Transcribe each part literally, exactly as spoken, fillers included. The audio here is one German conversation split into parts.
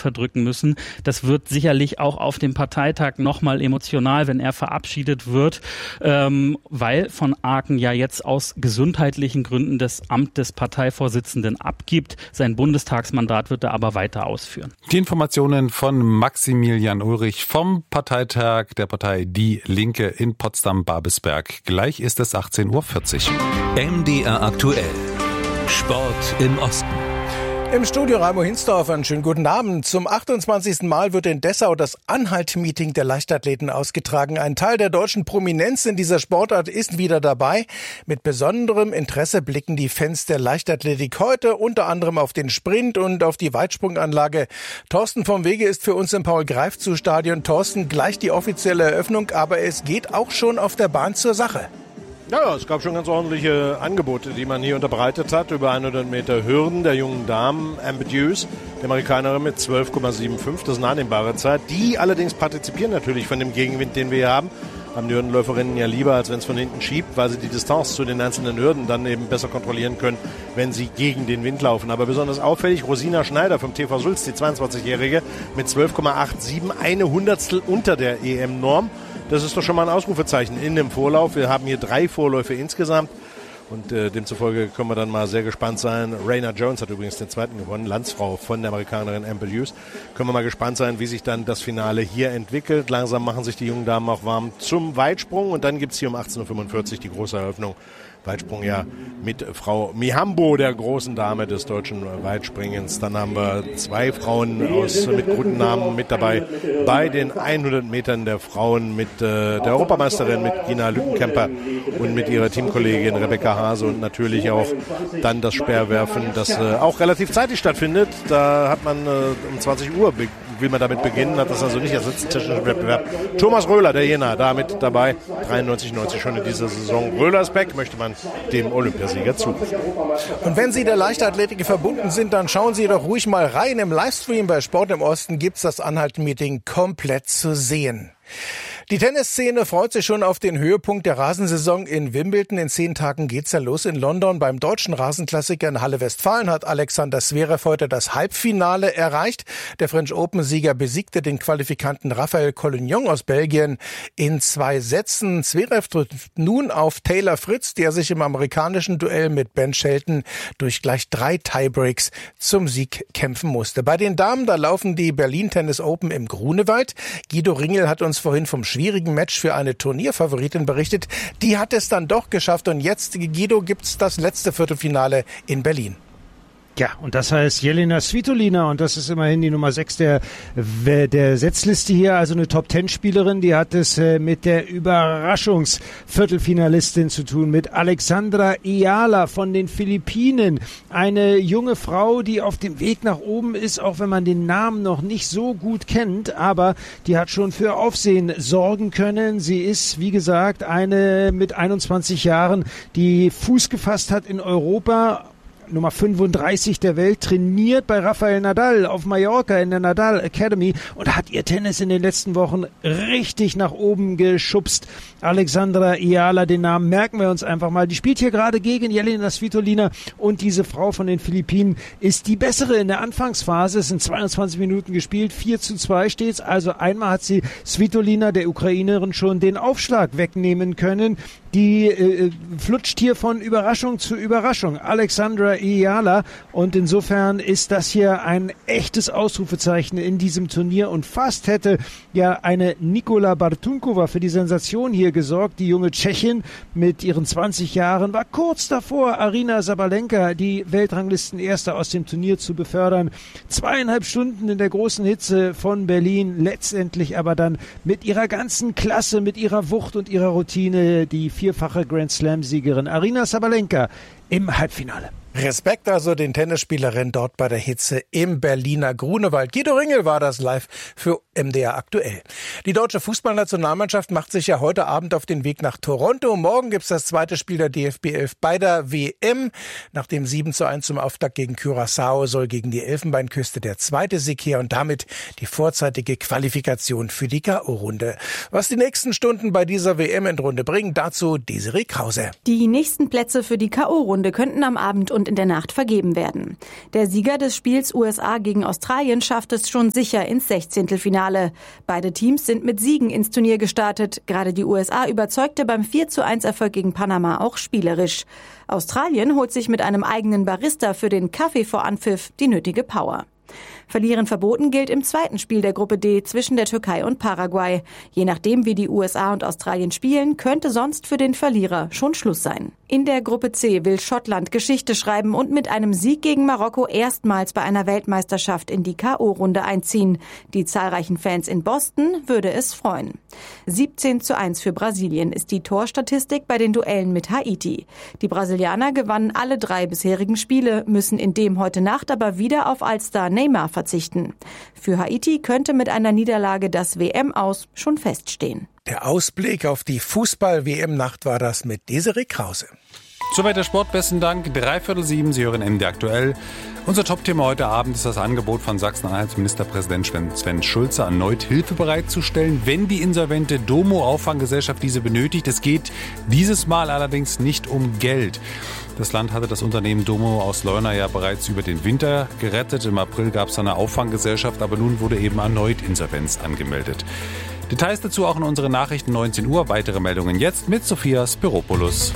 verdrücken müssen. Das wird sicherlich auch auf dem Parteitag nochmal emotional, wenn er verabschiedet wird, ähm, weil von Aken ja jetzt aus gesundheitlichen Gründen das Amt des Parteivorsitzenden abgibt. Sein Bundestagsmandat wird er aber weiter ausführen. Die Informationen von Maximilian Ulrich vom Parteitag der Partei Die Linke in Potsdam-Babelsberg. Gleich ist es achtzehn Uhr vierzig. M D R aktuell. Sport im Osten. Im Studio Raimo Hinsdorf, einen schönen guten Abend. Zum achtundzwanzigsten Mal wird in Dessau das Anhalt-Meeting der Leichtathleten ausgetragen. Ein Teil der deutschen Prominenz in dieser Sportart ist wieder dabei. Mit besonderem Interesse blicken die Fans der Leichtathletik heute unter anderem auf den Sprint und auf die Weitsprunganlage. Thorsten vom Wege ist für uns im Paul-Greifzu-Stadion. Thorsten, gleich die offizielle Eröffnung, aber es geht auch schon auf der Bahn zur Sache. Ja, es gab schon ganz ordentliche Angebote, die man hier unterbreitet hat. Über hundert Meter Hürden der jungen Damen, Amber Dews, die Amerikanerin mit zwölf Komma fünfundsiebzig, das ist eine annehmbare Zeit. Die allerdings partizipieren natürlich von dem Gegenwind, den wir hier haben. Haben die Hürdenläuferinnen ja lieber, als wenn es von hinten schiebt, weil sie die Distanz zu den einzelnen Hürden dann eben besser kontrollieren können, wenn sie gegen den Wind laufen. Aber besonders auffällig, Rosina Schneider vom T V Sulz, die zweiundzwanzigjährige, mit zwölf Komma siebenundachtzig, eine Hundertstel unter der E M-Norm. Das ist doch schon mal ein Ausrufezeichen in dem Vorlauf. Wir haben hier drei Vorläufe insgesamt und äh, demzufolge können wir dann mal sehr gespannt sein. Raina Jones hat übrigens den zweiten gewonnen, Landsfrau von der Amerikanerin Amber Dews. Können wir mal gespannt sein, wie sich dann das Finale hier entwickelt. Langsam machen sich die jungen Damen auch warm zum Weitsprung und dann gibt es hier um achtzehn Uhr fünfundvierzig die große Eröffnung. Weitsprung ja mit Frau Mihambo, der großen Dame des deutschen Weitspringens. Dann haben wir zwei Frauen aus, mit guten Namen mit dabei bei den hundert Metern der Frauen mit äh, der Europameisterin, mit Gina Lückenkämper und mit ihrer Teamkollegin Rebecca Hase und natürlich auch dann das Speerwerfen, das äh, auch relativ zeitig stattfindet. Da hat man äh, um zwanzig Uhr be- will man damit beginnen, hat das also nicht als technischen Wettbewerb. Thomas Röhler, der Jena, da mit dabei, dreiundneunzig neunzig schon in dieser Saison. Röhler ist back, möchte man dem Olympiasieger zurufen. Und wenn Sie der Leichtathletik verbunden sind, dann schauen Sie doch ruhig mal rein. Im Livestream bei Sport im Osten gibt's das Anhalt-Meeting komplett zu sehen. Die Tennisszene freut sich schon auf den Höhepunkt der Rasensaison in Wimbledon. In zehn Tagen geht's ja los in London. Beim deutschen Rasenklassiker in Halle Westfalen hat Alexander Zverev heute das Halbfinale erreicht. Der French Open-Sieger besiegte den Qualifikanten Raphael Collignon aus Belgien in zwei Sätzen. Zverev trifft nun auf Taylor Fritz, der sich im amerikanischen Duell mit Ben Shelton durch gleich drei Tiebreaks zum Sieg kämpfen musste. Bei den Damen, da laufen die Berlin Tennis Open im Grunewald. Guido Ringel hat uns vorhin vom schwierigen Match für eine Turnierfavoritin berichtet. Die hat es dann doch geschafft und jetzt, Guido, gibt's das letzte Viertelfinale in Berlin. Ja, und das heißt Jelena Svitolina und das ist immerhin die Nummer sechs der, der Setzliste hier, also eine Top-Ten-Spielerin, die hat es mit der Überraschungsviertelfinalistin zu tun, mit Alexandra Ayala von den Philippinen, eine junge Frau, die auf dem Weg nach oben ist, auch wenn man den Namen noch nicht so gut kennt, aber die hat schon für Aufsehen sorgen können. Sie ist, wie gesagt, eine mit einundzwanzig Jahren, die Fuß gefasst hat in Europa, Nummer fünfunddreißig der Welt, trainiert bei Rafael Nadal auf Mallorca in der Nadal Academy und hat ihr Tennis in den letzten Wochen richtig nach oben geschubst. Alexandra Ayala, den Namen merken wir uns einfach mal. Die spielt hier gerade gegen Jelena Svitolina und diese Frau von den Philippinen ist die bessere in der Anfangsphase. Es sind zweiundzwanzig Minuten gespielt, vier zu zwei steht's. Also einmal hat sie Svitolina, der Ukrainerin, schon den Aufschlag wegnehmen können. Die äh, flutscht hier von Überraschung zu Überraschung. Alexandra Ayala, und insofern ist das hier ein echtes Ausrufezeichen in diesem Turnier und fast hätte ja eine Nikola Bartunkova für die Sensation hier gesorgt. Die junge Tschechin mit ihren zwanzig Jahren war kurz davor, Aryna Sabalenka, die Weltranglistenerste, aus dem Turnier zu befördern. Zweieinhalb Stunden in der großen Hitze von Berlin, letztendlich aber dann mit ihrer ganzen Klasse, mit ihrer Wucht und ihrer Routine die vierfache Grand Slam-Siegerin Aryna Sabalenka im Halbfinale. Respekt also den Tennisspielerinnen dort bei der Hitze im Berliner Grunewald. Guido Ringel war das live für M D R aktuell. Die deutsche Fußballnationalmannschaft macht sich ja heute Abend auf den Weg nach Toronto. Morgen gibt's das zweite Spiel der D F B elf bei der W M. Nach dem sieben zu eins zum Auftakt gegen Curaçao soll gegen die Elfenbeinküste der zweite Sieg her und damit die vorzeitige Qualifikation für die K O-Runde. Was die nächsten Stunden bei dieser W M-Endrunde bringen, dazu Desiree Krause. Die nächsten Plätze für die K O-Runde könnten am Abend und in der Nacht vergeben werden. Der Sieger des Spiels U S A gegen Australien schafft es schon sicher ins Sechzehntelfinale. Beide Teams sind mit Siegen ins Turnier gestartet. Gerade die U S A überzeugte beim vier zu eins Erfolg gegen Panama auch spielerisch. Australien holt sich mit einem eigenen Barista für den Kaffee vor Anpfiff die nötige Power. Verlieren verboten gilt im zweiten Spiel der Gruppe D zwischen der Türkei und Paraguay. Je nachdem, wie die U S A und Australien spielen, könnte sonst für den Verlierer schon Schluss sein. In der Gruppe C will Schottland Geschichte schreiben und mit einem Sieg gegen Marokko erstmals bei einer Weltmeisterschaft in die K O-Runde einziehen. Die zahlreichen Fans in Boston würde es freuen. siebzehn zu eins für Brasilien ist die Torstatistik bei den Duellen mit Haiti. Die Brasilianer gewannen alle drei bisherigen Spiele, müssen in dem heute Nacht aber wieder auf Allstar Neymar verzichten. Für Haiti könnte mit einer Niederlage das W M-Aus schon feststehen. Der Ausblick auf die Fußball-W M-Nacht war das mit Desiree Krause. Soweit der Sport, besten Dank. Dreiviertel sieben, Sie hören M D aktuell. Unser Top-Thema heute Abend ist das Angebot von Sachsen-Anhalts Ministerpräsident Sven Schulze, erneut Hilfe bereitzustellen, wenn die insolvente Domo-Auffanggesellschaft diese benötigt. Es geht dieses Mal allerdings nicht um Geld. Das Land hatte das Unternehmen Domo aus Leuna ja bereits über den Winter gerettet. Im April gab es eine Auffanggesellschaft, aber nun wurde eben erneut Insolvenz angemeldet. Details dazu auch in unseren Nachrichten neunzehn Uhr. Weitere Meldungen jetzt mit Sophia Spiropoulos.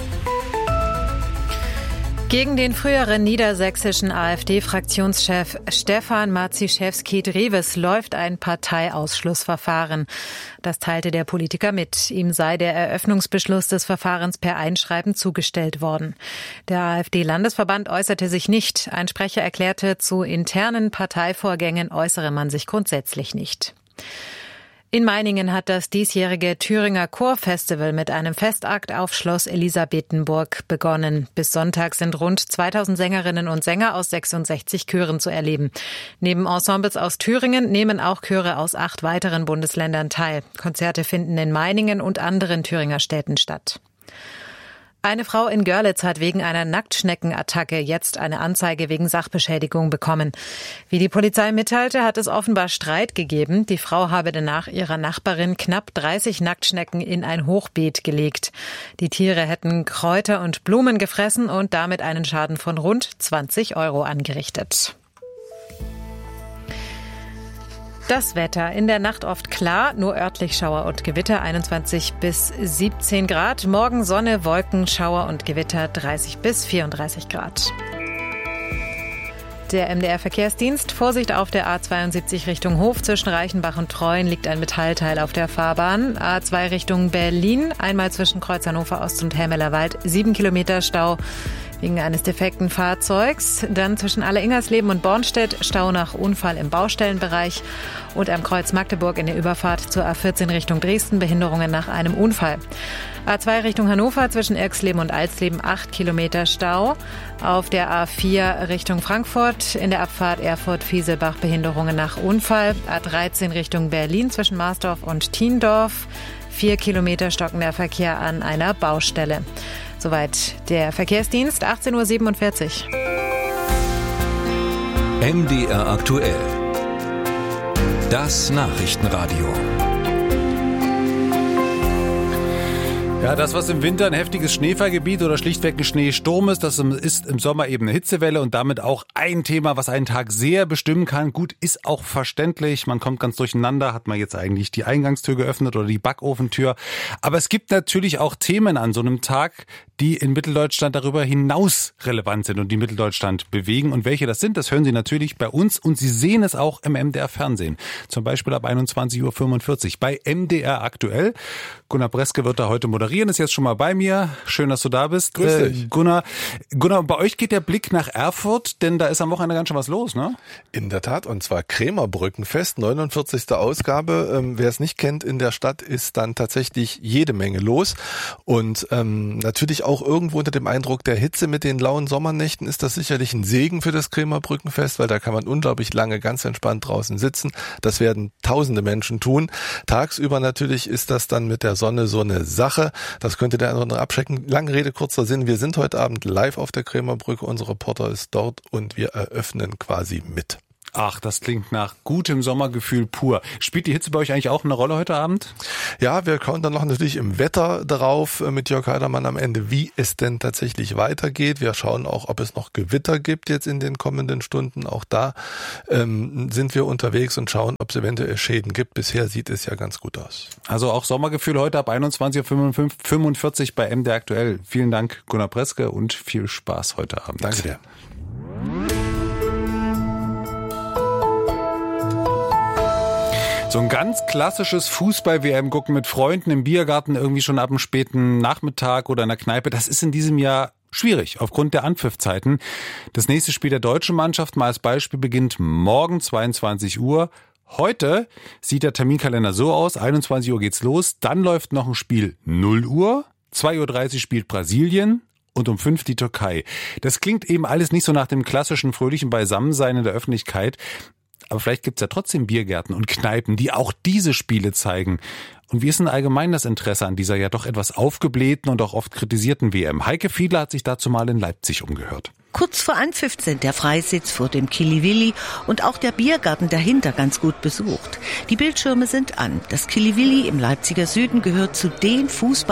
Gegen den früheren niedersächsischen AfD-Fraktionschef Stefan Maciszewski-Drewes läuft ein Parteiausschlussverfahren. Das teilte der Politiker mit. Ihm sei der Eröffnungsbeschluss des Verfahrens per Einschreiben zugestellt worden. Der AfD-Landesverband äußerte sich nicht. Ein Sprecher erklärte, zu internen Parteivorgängen äußere man sich grundsätzlich nicht. In Meiningen hat das diesjährige Thüringer Chorfestival mit einem Festakt auf Schloss Elisabethenburg begonnen. Bis Sonntag sind rund zweitausend Sängerinnen und Sänger aus sechsundsechzig Chören zu erleben. Neben Ensembles aus Thüringen nehmen auch Chöre aus acht weiteren Bundesländern teil. Konzerte finden in Meiningen und anderen Thüringer Städten statt. Eine Frau in Görlitz hat wegen einer Nacktschneckenattacke jetzt eine Anzeige wegen Sachbeschädigung bekommen. Wie die Polizei mitteilte, hat es offenbar Streit gegeben. Die Frau habe danach ihrer Nachbarin knapp dreißig Nacktschnecken in ein Hochbeet gelegt. Die Tiere hätten Kräuter und Blumen gefressen und damit einen Schaden von rund zwanzig Euro angerichtet. Das Wetter. In der Nacht oft klar, nur örtlich Schauer und Gewitter, einundzwanzig bis siebzehn Grad. Morgen Sonne, Wolken, Schauer und Gewitter, dreißig bis vierunddreißig Grad. Der M D R-Verkehrsdienst. Vorsicht auf der A zweiundsiebzig Richtung Hof. Zwischen Reichenbach und Treuen liegt ein Metallteil auf der Fahrbahn. A zwei Richtung Berlin. Einmal zwischen Kreuz Hannover Ost und Helmelerwald. Sieben Kilometer Stau wegen eines defekten Fahrzeugs. Dann zwischen Alleingersleben und Bornstedt Stau nach Unfall im Baustellenbereich. Und am Kreuz Magdeburg in der Überfahrt zur A vierzehn Richtung Dresden Behinderungen nach einem Unfall. A zwei Richtung Hannover zwischen Erxleben und Alsleben acht Kilometer Stau. Auf der A vier Richtung Frankfurt in der Abfahrt Erfurt-Fieselbach Behinderungen nach Unfall. A dreizehn Richtung Berlin zwischen Marsdorf und Thiendorf. Vier Kilometer stockender Verkehr an einer Baustelle. Soweit der Verkehrsdienst, achtzehn Uhr siebenundvierzig. M D R aktuell. Das Nachrichtenradio. Ja, das, was im Winter ein heftiges Schneefallgebiet oder schlichtweg ein Schneesturm ist, das ist im Sommer eben eine Hitzewelle und damit auch ein Thema, was einen Tag sehr bestimmen kann. Gut, ist auch verständlich. Man kommt ganz durcheinander. Hat man jetzt eigentlich die Eingangstür geöffnet oder die Backofentür? Aber es gibt natürlich auch Themen an so einem Tag, die in Mitteldeutschland darüber hinaus relevant sind und die Mitteldeutschland bewegen. Und welche das sind, das hören Sie natürlich bei uns und Sie sehen es auch im M D R-Fernsehen. Zum Beispiel ab einundzwanzig Uhr fünfundvierzig bei M D R aktuell. Gunnar Breske wird da heute moderieren. moderieren ist jetzt schon mal bei mir. Schön, dass du da bist. Grüß äh, dich. Gunnar, Gunnar, bei euch geht der Blick nach Erfurt, denn da ist am Wochenende ganz schön was los, ne? In der Tat, und zwar Krämerbrückenfest, neunundvierzigste Ausgabe. Ähm, wer es nicht kennt, in der Stadt ist dann tatsächlich jede Menge los. Und ähm, natürlich auch irgendwo unter dem Eindruck der Hitze mit den lauen Sommernächten ist das sicherlich ein Segen für das Krämerbrückenfest, weil da kann man unglaublich lange ganz entspannt draußen sitzen. Das werden tausende Menschen tun. Tagsüber natürlich ist das dann mit der Sonne so eine Sache. Das könnte der andere abschrecken. Lange Rede, kurzer Sinn. Wir sind heute Abend live auf der Krämerbrücke. Unser Reporter ist dort und wir eröffnen quasi mit. Ach, das klingt nach gutem Sommergefühl pur. Spielt die Hitze bei euch eigentlich auch eine Rolle heute Abend? Ja, wir schauen dann noch natürlich im Wetter darauf mit Jörg Heidermann am Ende, wie es denn tatsächlich weitergeht. Wir schauen auch, ob es noch Gewitter gibt jetzt in den kommenden Stunden. Auch da ähm, sind wir unterwegs und schauen, ob es eventuell Schäden gibt. Bisher sieht es ja ganz gut aus. Also auch Sommergefühl heute ab einundzwanzig Uhr fünfundvierzig bei M D R Aktuell. Vielen Dank, Gunnar Preske, und viel Spaß heute Abend. Danke dir. So ein ganz klassisches Fußball-W M gucken mit Freunden im Biergarten irgendwie schon ab dem späten Nachmittag oder in der Kneipe, das ist in diesem Jahr schwierig aufgrund der Anpfiffzeiten. Das nächste Spiel der deutschen Mannschaft, mal als Beispiel, beginnt morgen zweiundzwanzig Uhr. Heute sieht der Terminkalender so aus, einundzwanzig Uhr geht's los, dann läuft noch ein Spiel null Uhr, zwei Uhr dreißig spielt Brasilien und um fünf die Türkei. Das klingt eben alles nicht so nach dem klassischen fröhlichen Beisammensein in der Öffentlichkeit. Aber vielleicht gibt's ja trotzdem Biergärten und Kneipen, die auch diese Spiele zeigen. Und wie ist denn allgemein das Interesse an dieser ja doch etwas aufgeblähten und auch oft kritisierten W M? Heike Fiedler hat sich dazu mal in Leipzig umgehört. Kurz vor Anpfiff sind der Freisitz vor dem Kiliwilli und auch der Biergarten dahinter ganz gut besucht. Die Bildschirme sind an. Das Kiliwilli im Leipziger Süden gehört zu den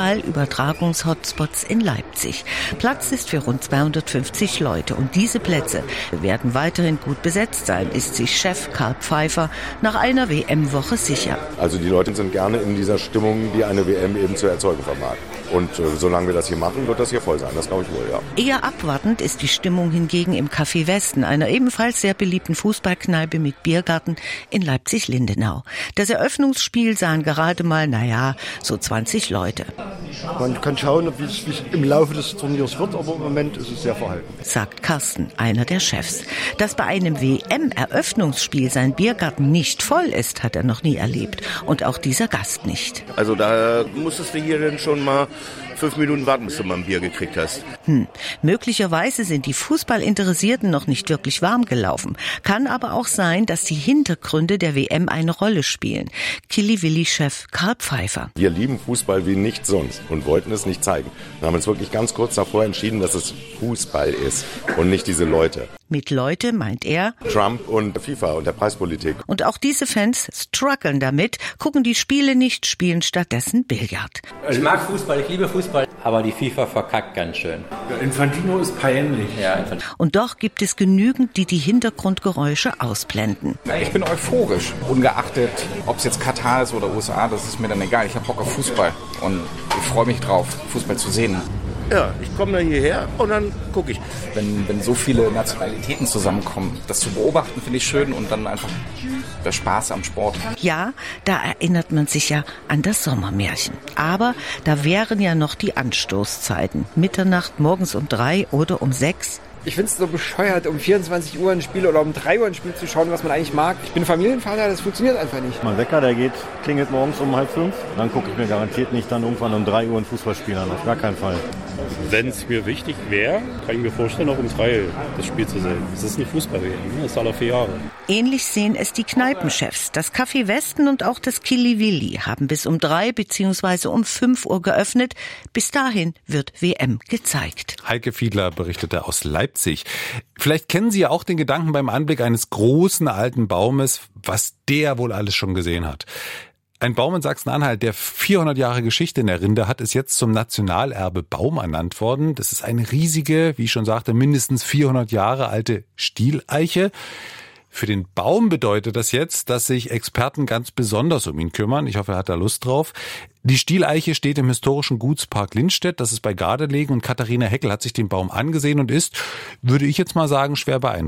Fußball-Übertragungs-Hotspots in Leipzig. Platz ist für rund zweihundertfünfzig Leute und diese Plätze werden weiterhin gut besetzt sein, ist sich Chef Karl Pfeiffer nach einer W M-Woche sicher. Also die Leute sind gerne in dieser Stimmung, die eine W M eben zu erzeugen vermag. Und äh, solange wir das hier machen, wird das hier voll sein. Das glaube ich wohl, ja. Eher abwartend ist die Stimmung hingegen im Café Westen, einer ebenfalls sehr beliebten Fußballkneipe mit Biergarten in Leipzig-Lindenau. Das Eröffnungsspiel sahen gerade mal, naja, so zwanzig Leute. Man kann schauen, wie es im Laufe des Turniers wird, aber im Moment ist es sehr verhalten. Sagt Carsten, einer der Chefs. Dass bei einem W M-Eröffnungsspiel sein Biergarten nicht voll ist, hat er noch nie erlebt. Und auch dieser Gast nicht. Also da musstest du hier dann schon mal fünf Minuten warten, bis du mal ein Bier gekriegt hast. Hm. Möglicherweise sind die Fußballinteressierten noch nicht wirklich warm gelaufen. Kann aber auch sein, dass die Hintergründe der W M eine Rolle spielen. Kiliwilli-Chef Karl Pfeiffer. Wir lieben Fußball wie nichts sonst und wollten es nicht zeigen. Wir haben uns wirklich ganz kurz davor entschieden, dass es Fußball ist und nicht diese Leute. Mit Leute meint er Trump und FIFA und der Preispolitik. Und auch diese Fans strugglen damit, gucken die Spiele nicht, spielen stattdessen Billard. Ich mag Fußball, ich liebe Fußball, aber die FIFA verkackt ganz schön. Ja, Infantino ist peinlich. Ja, Infantino. Und doch gibt es genügend, die die Hintergrundgeräusche ausblenden. Ich bin euphorisch, ungeachtet, ob es jetzt Katar ist oder U S A, das ist mir dann egal. Ich habe Bock auf Fußball und ich freue mich drauf, Fußball zu sehen. Ja, ich komme da hierher und dann gucke ich. Wenn, wenn so viele Nationalitäten zusammenkommen, das zu beobachten, finde ich schön und dann einfach der Spaß am Sport. Ja, da erinnert man sich ja an das Sommermärchen. Aber da wären ja noch die Anstoßzeiten. Mitternacht, morgens um drei oder um sechs. Ich finde es so bescheuert, um vierundzwanzig Uhr ein Spiel oder um drei Uhr ein Spiel zu schauen, was man eigentlich mag. Ich bin Familienvater, das funktioniert einfach nicht. Mein Wecker, der geht, klingelt morgens um halb fünf. Dann gucke ich mir garantiert nicht dann irgendwann um drei Uhr ein Fußballspiel an. Auf gar keinen Fall. Wenn es mir wichtig wäre, kann ich mir vorstellen, auch um drei das Spiel zu sehen. Es ist eine Fußball-W M, das ist alle vier Jahre. Ähnlich sehen es die Kneipenchefs. Das Café Westen und auch das Kiliwilli haben bis um drei bzw. um fünf Uhr geöffnet. Bis dahin wird W M gezeigt. Heike Fiedler berichtete aus Leipzig. Vielleicht kennen Sie ja auch den Gedanken beim Anblick eines großen alten Baumes, was der wohl alles schon gesehen hat. Ein Baum in Sachsen-Anhalt, der vierhundert Jahre Geschichte in der Rinde hat, ist jetzt zum Nationalerbe Baum ernannt worden. Das ist eine riesige, wie ich schon sagte, mindestens vierhundert Jahre alte Stieleiche. Für den Baum bedeutet das jetzt, dass sich Experten ganz besonders um ihn kümmern. Ich hoffe, er hat da Lust drauf. Die Stieleiche steht im historischen Gutspark Lindstedt, das ist bei Gardelegen, und Katharina Heckel hat sich den Baum angesehen und ist, würde ich jetzt mal sagen, schwer beeindruckt.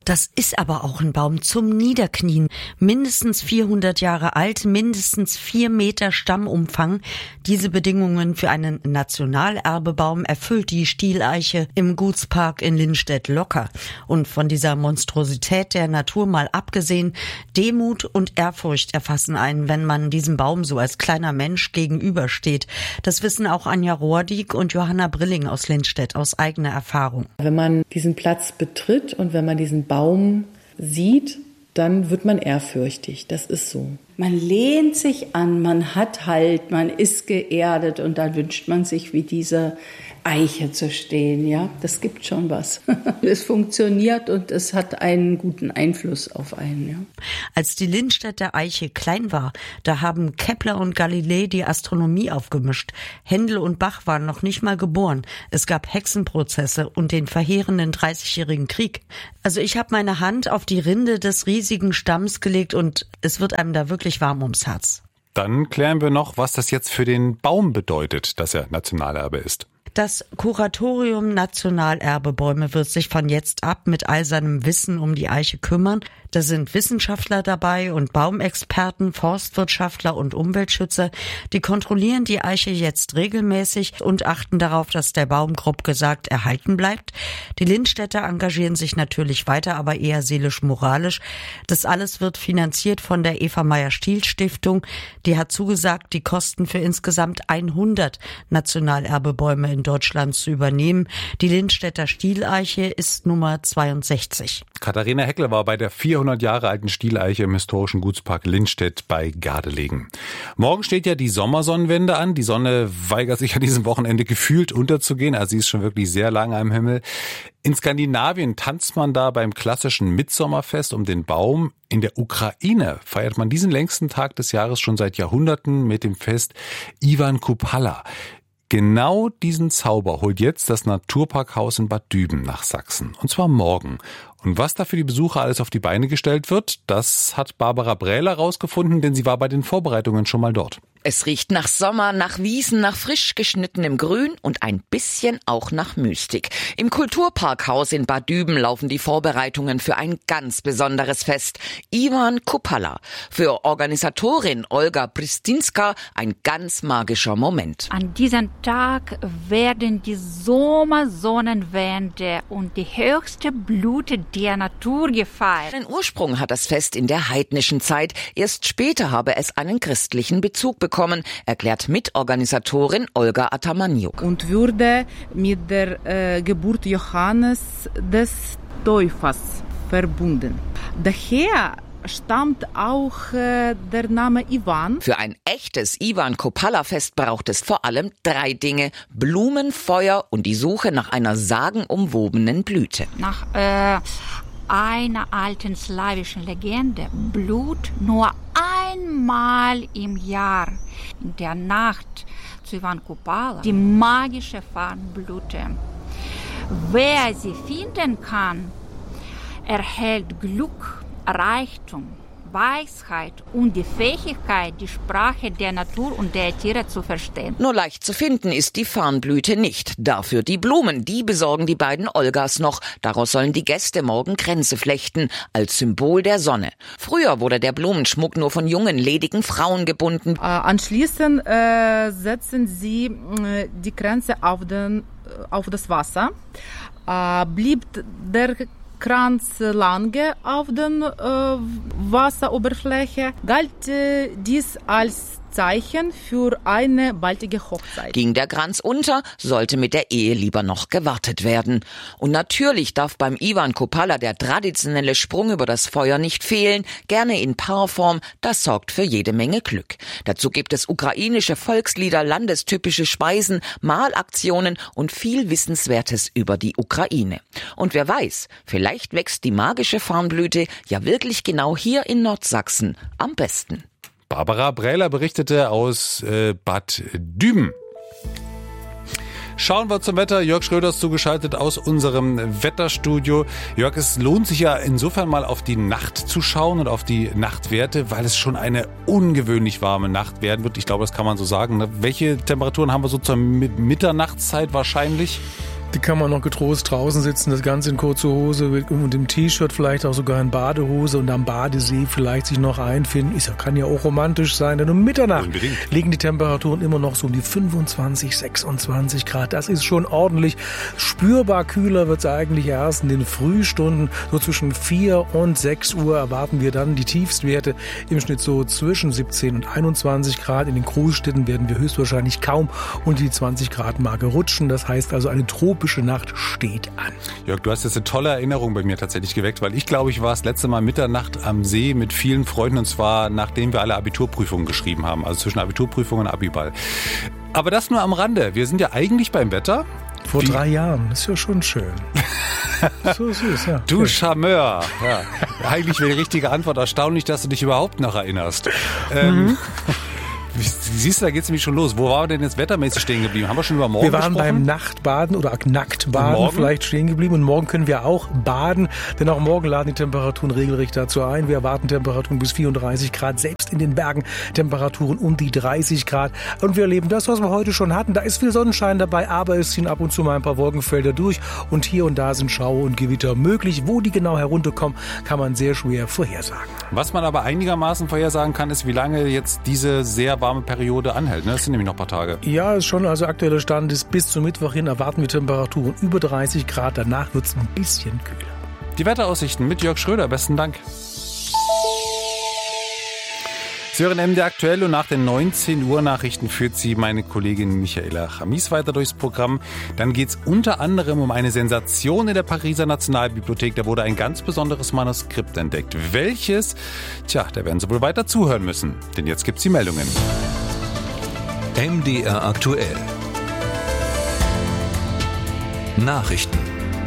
Das ist aber auch ein Baum zum Niederknien. Mindestens vierhundert Jahre alt, mindestens vier Meter Stammumfang. Diese Bedingungen für einen Nationalerbebaum erfüllt die Stieleiche im Gutspark in Lindstedt locker. Und von dieser Monstrosität der Natur mal abgesehen, Demut und Ehrfurcht erfassen einen, wenn man diesem Baum so als kleiner Mensch gegenübersteht. Das wissen auch Anja Rohrdiek und Johanna Brilling aus Lindstedt aus eigener Erfahrung. Wenn man diesen Platz betritt und wenn man diesen Baum sieht, dann wird man ehrfürchtig. Das ist so. Man lehnt sich an, man hat Halt, man ist geerdet und dann wünscht man sich, wie diese Eiche zu stehen. Ja, das gibt schon was. Es funktioniert und es hat einen guten Einfluss auf einen. Ja. Als die Lindstedter Eiche klein war, da haben Kepler und Galilei die Astronomie aufgemischt. Händel und Bach waren noch nicht mal geboren. Es gab Hexenprozesse und den verheerenden dreißigjährigen Krieg. Also ich habe meine Hand auf die Rinde des riesigen Stamms gelegt und es wird einem da wirklich warm ums Herz. Dann klären wir noch, was das jetzt für den Baum bedeutet, dass er Nationalerbe ist. Das Kuratorium Nationalerbebäume wird sich von jetzt ab mit all seinem Wissen um die Eiche kümmern. Da sind Wissenschaftler dabei und Baumexperten, Forstwirtschaftler und Umweltschützer. Die kontrollieren die Eiche jetzt regelmäßig und achten darauf, dass der Baum grob gesagt erhalten bleibt. Die Lindstedter engagieren sich natürlich weiter, aber eher seelisch-moralisch. Das alles wird finanziert von der Eva-Meyer-Stiel-Stiftung. Die hat zugesagt, die Kosten für insgesamt hundert Nationalerbebäume in Deutschland zu übernehmen. Die Lindstedter Stieleiche ist Nummer zweiundsechzig. Katharina Heckle war bei der vierhundert Jahre alten Stieleiche im historischen Gutspark Lindstedt bei Gardelegen. Morgen steht ja die Sommersonnenwende an. Die Sonne weigert sich an diesem Wochenende gefühlt unterzugehen. Also sie ist schon wirklich sehr lange am Himmel. In Skandinavien tanzt man da beim klassischen Mittsommerfest um den Baum. In der Ukraine feiert man diesen längsten Tag des Jahres schon seit Jahrhunderten mit dem Fest Iwan Kupala. Genau diesen Zauber holt jetzt das Naturparkhaus in Bad Düben nach Sachsen. Und zwar morgen. Und was da für die Besucher alles auf die Beine gestellt wird, das hat Barbara Brähler rausgefunden, denn sie war bei den Vorbereitungen schon mal dort. Es riecht nach Sommer, nach Wiesen, nach frisch geschnittenem Grün und ein bisschen auch nach Mystik. Im Kulturparkhaus in Bad Düben laufen die Vorbereitungen für ein ganz besonderes Fest. Iwan Kupala. Für Organisatorin Olga Pristinska ein ganz magischer Moment. An diesem Tag werden die Sommersonnenwende und die höchste Blüte der Natur gefeiert. Seinen Ursprung hat das Fest in der heidnischen Zeit. Erst später habe es einen christlichen Bezug bekommen. Erklärt Mitorganisatorin Olga Atamaniuk. Und wurde mit der äh, Geburt Johannes des Täufers verbunden. Daher stammt auch äh, der Name Iwan. Für ein echtes Iwan Kupala-Fest braucht es vor allem drei Dinge: Blumen, Feuer und die Suche nach einer sagenumwobenen Blüte. Nach äh, einer alten slawischen Legende blüht nur einmal im Jahr, in der Nacht zu Iwan Kupala, die magische Farnblüte. Wer sie finden kann, erhält Glück, Reichtum, Weisheit und die Fähigkeit, die Sprache der Natur und der Tiere zu verstehen. Nur leicht zu finden ist die Farnblüte nicht. Dafür die Blumen, die besorgen die beiden Olgas noch. Daraus sollen die Gäste morgen Kränze flechten, als Symbol der Sonne. Früher wurde der Blumenschmuck nur von jungen, ledigen Frauen gebunden. Äh, anschließend äh, setzen sie äh, die Kränze auf, den, auf das Wasser. Äh, blieb der Kranz lange auf der äh, Wasseroberfläche, galt äh, dies als Zeichen für eine baldige Hochzeit. Ging der Kranz unter, sollte mit der Ehe lieber noch gewartet werden. Und natürlich darf beim Iwan Kupala der traditionelle Sprung über das Feuer nicht fehlen, gerne in Paarform, das sorgt für jede Menge Glück. Dazu gibt es ukrainische Volkslieder, landestypische Speisen, Malaktionen und viel Wissenswertes über die Ukraine. Und wer weiß, vielleicht wächst die magische Farnblüte ja wirklich genau hier in Nordsachsen am besten. Barbara Brähler berichtete aus äh, Bad Düben. Schauen wir zum Wetter. Jörg Schröder ist zugeschaltet aus unserem Wetterstudio. Jörg, es lohnt sich ja insofern mal auf die Nacht zu schauen und auf die Nachtwerte, weil es schon eine ungewöhnlich warme Nacht werden wird. Ich glaube, das kann man so sagen. Welche Temperaturen haben wir so zur Mitternachtszeit wahrscheinlich? Die kann man noch getrost draußen sitzen, das Ganze in kurzer Hose und im T-Shirt, vielleicht auch sogar in Badehose und am Badesee vielleicht sich noch einfinden. Ist ja, kann ja auch romantisch sein, denn um Mitternacht Unbedingt. liegen die Temperaturen immer noch so um die fünfundzwanzig, sechsundzwanzig Grad. Das ist schon ordentlich. Spürbar kühler wird es eigentlich erst in den Frühstunden. So zwischen vier und sechs Uhr erwarten wir dann die Tiefstwerte im Schnitt so zwischen siebzehn und einundzwanzig Grad. In den Großstädten werden wir höchstwahrscheinlich kaum unter die zwanzig Grad Marke rutschen. Das heißt also, eine tropische Nacht steht an. Jörg, du hast jetzt eine tolle Erinnerung bei mir tatsächlich geweckt, weil ich glaube, ich war das letzte Mal Mitternacht am See mit vielen Freunden, und zwar nachdem wir alle Abiturprüfungen geschrieben haben, also zwischen Abiturprüfung und Abiball. Aber das nur am Rande. Wir sind ja eigentlich beim Wetter. Vor Wie? drei Jahren, ist ja schon schön. So süß, ja. Du Charmeur. Ja. Eigentlich wäre die richtige Antwort erstaunlich, dass du dich überhaupt noch erinnerst. Mhm. Ähm, Siehst du, da geht es nämlich schon los. Wo waren wir denn jetzt wettermäßig stehen geblieben? Haben wir schon über morgen Wir waren gesprochen? beim Nachtbaden oder Nacktbaden vielleicht stehen geblieben. Und morgen können wir auch baden, denn auch morgen laden die Temperaturen regelrecht dazu ein. Wir erwarten Temperaturen bis vierunddreißig Grad, selbst in den Bergen Temperaturen um die dreißig Grad. Und wir erleben das, was wir heute schon hatten. Da ist viel Sonnenschein dabei, aber es ziehen ab und zu mal ein paar Wolkenfelder durch. Und hier und da sind Schauer und Gewitter möglich. Wo die genau herunterkommen, kann man sehr schwer vorhersagen. Was man aber einigermaßen vorhersagen kann, ist, wie lange jetzt diese sehr warme Periode anhält. Ne? Das sind nämlich noch ein paar Tage. Ja, ist schon. Also aktueller Stand ist, bis zum Mittwoch hin erwarten wir Temperaturen über dreißig Grad. Danach wird es ein bisschen kühler. Die Wetteraussichten mit Jörg Schröder. Besten Dank. Sie hören M D aktuell und nach den neunzehn Uhr Nachrichten führt Sie meine Kollegin Michaela Chamis weiter durchs Programm. Dann geht es unter anderem um eine Sensation in der Pariser Nationalbibliothek. Da wurde ein ganz besonderes Manuskript entdeckt. Welches? Tja, da werden Sie wohl weiter zuhören müssen. Denn jetzt gibt's die Meldungen. M D R aktuell. Nachrichten.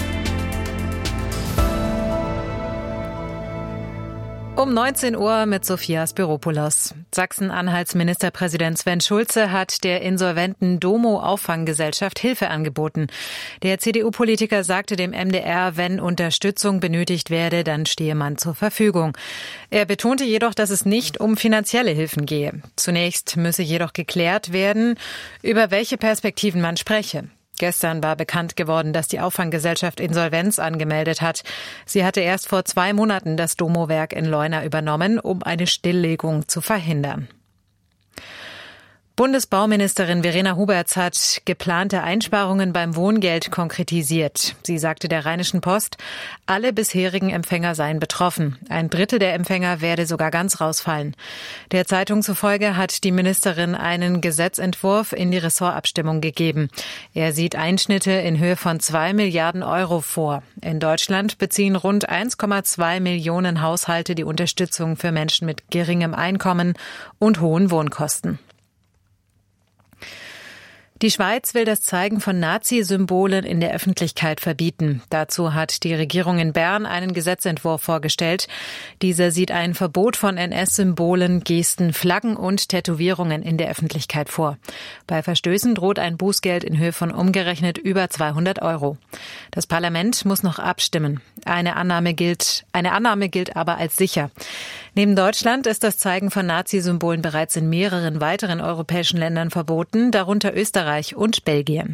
Um neunzehn Uhr mit Sophia Spiropoulos. Sachsen-Anhalts Ministerpräsident Sven Schulze hat der insolventen Domo-Auffanggesellschaft Hilfe angeboten. Der C D U-Politiker sagte dem M D R, wenn Unterstützung benötigt werde, dann stehe man zur Verfügung. Er betonte jedoch, dass es nicht um finanzielle Hilfen gehe. Zunächst müsse jedoch geklärt werden, über welche Perspektiven man spreche. Gestern war bekannt geworden, dass die Auffanggesellschaft Insolvenz angemeldet hat. Sie hatte erst vor zwei Monaten das Domo-Werk in Leuna übernommen, um eine Stilllegung zu verhindern. Bundesbauministerin Verena Huberts hat geplante Einsparungen beim Wohngeld konkretisiert. Sie sagte der Rheinischen Post, alle bisherigen Empfänger seien betroffen. Ein Drittel der Empfänger werde sogar ganz rausfallen. Der Zeitung zufolge hat die Ministerin einen Gesetzentwurf in die Ressortabstimmung gegeben. Er sieht Einschnitte in Höhe von zwei Milliarden Euro vor. In Deutschland beziehen rund eins Komma zwei Millionen Haushalte die Unterstützung für Menschen mit geringem Einkommen und hohen Wohnkosten. Die Schweiz will das Zeigen von Nazi-Symbolen in der Öffentlichkeit verbieten. Dazu hat die Regierung in Bern einen Gesetzentwurf vorgestellt. Dieser sieht ein Verbot von N S-Symbolen, Gesten, Flaggen und Tätowierungen in der Öffentlichkeit vor. Bei Verstößen droht ein Bußgeld in Höhe von umgerechnet über zweihundert Euro. Das Parlament muss noch abstimmen. Eine Annahme gilt, eine Annahme gilt aber als sicher. Neben Deutschland ist das Zeigen von Nazi-Symbolen bereits in mehreren weiteren europäischen Ländern verboten, darunter Österreich und Belgien.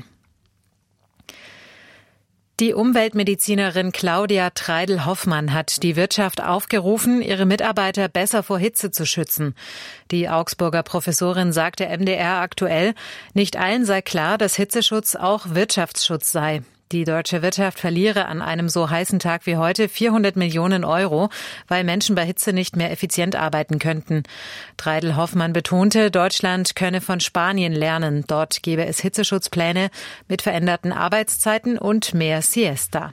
Die Umweltmedizinerin Claudia Treidel-Hoffmann hat die Wirtschaft aufgerufen, ihre Mitarbeiter besser vor Hitze zu schützen. Die Augsburger Professorin sagte M D R aktuell, nicht allen sei klar, dass Hitzeschutz auch Wirtschaftsschutz sei. Die deutsche Wirtschaft verliere an einem so heißen Tag wie heute vierhundert Millionen Euro, weil Menschen bei Hitze nicht mehr effizient arbeiten könnten. Treidel-Hoffmann betonte, Deutschland könne von Spanien lernen. Dort gebe es Hitzeschutzpläne mit veränderten Arbeitszeiten und mehr Siesta.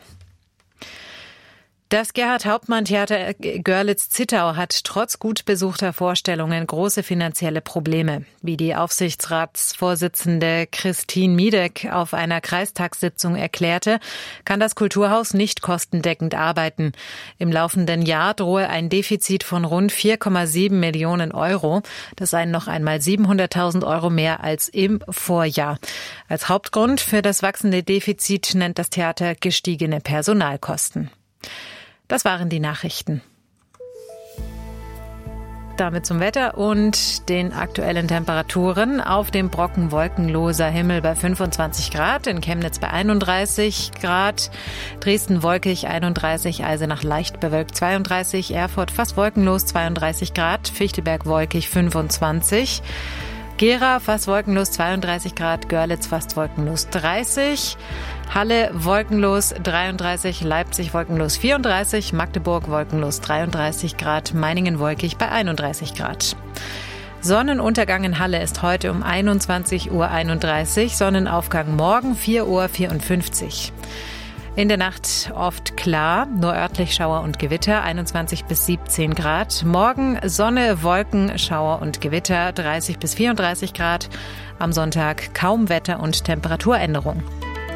Das Gerhard-Hauptmann-Theater Görlitz-Zittau hat trotz gut besuchter Vorstellungen große finanzielle Probleme. Wie die Aufsichtsratsvorsitzende Christine Miedek auf einer Kreistagssitzung erklärte, kann das Kulturhaus nicht kostendeckend arbeiten. Im laufenden Jahr drohe ein Defizit von rund vier Komma sieben Millionen Euro. Das seien noch einmal siebenhunderttausend Euro mehr als im Vorjahr. Als Hauptgrund für das wachsende Defizit nennt das Theater gestiegene Personalkosten. Das waren die Nachrichten. Damit zum Wetter und den aktuellen Temperaturen. Auf dem Brocken wolkenloser Himmel bei fünfundzwanzig Grad, in Chemnitz bei einunddreißig Grad, Dresden wolkig einunddreißig, Eisenach leicht bewölkt zweiunddreißig, Erfurt fast wolkenlos zweiunddreißig Grad, Fichtelberg wolkig fünfundzwanzig, Gera fast wolkenlos zweiunddreißig Grad, Görlitz fast wolkenlos dreißig, Halle wolkenlos dreiunddreißig, Leipzig wolkenlos vierunddreißig, Magdeburg wolkenlos dreiunddreißig Grad, Meiningen wolkig bei einunddreißig Grad. Sonnenuntergang in Halle ist heute um einundzwanzig Uhr einunddreißig, Sonnenaufgang morgen vier Uhr vierundfünfzig. In der Nacht oft klar, nur örtlich Schauer und Gewitter, einundzwanzig bis siebzehn Grad. Morgen Sonne, Wolken, Schauer und Gewitter, dreißig bis vierunddreißig Grad. Am Sonntag kaum Wetter und Temperaturänderung.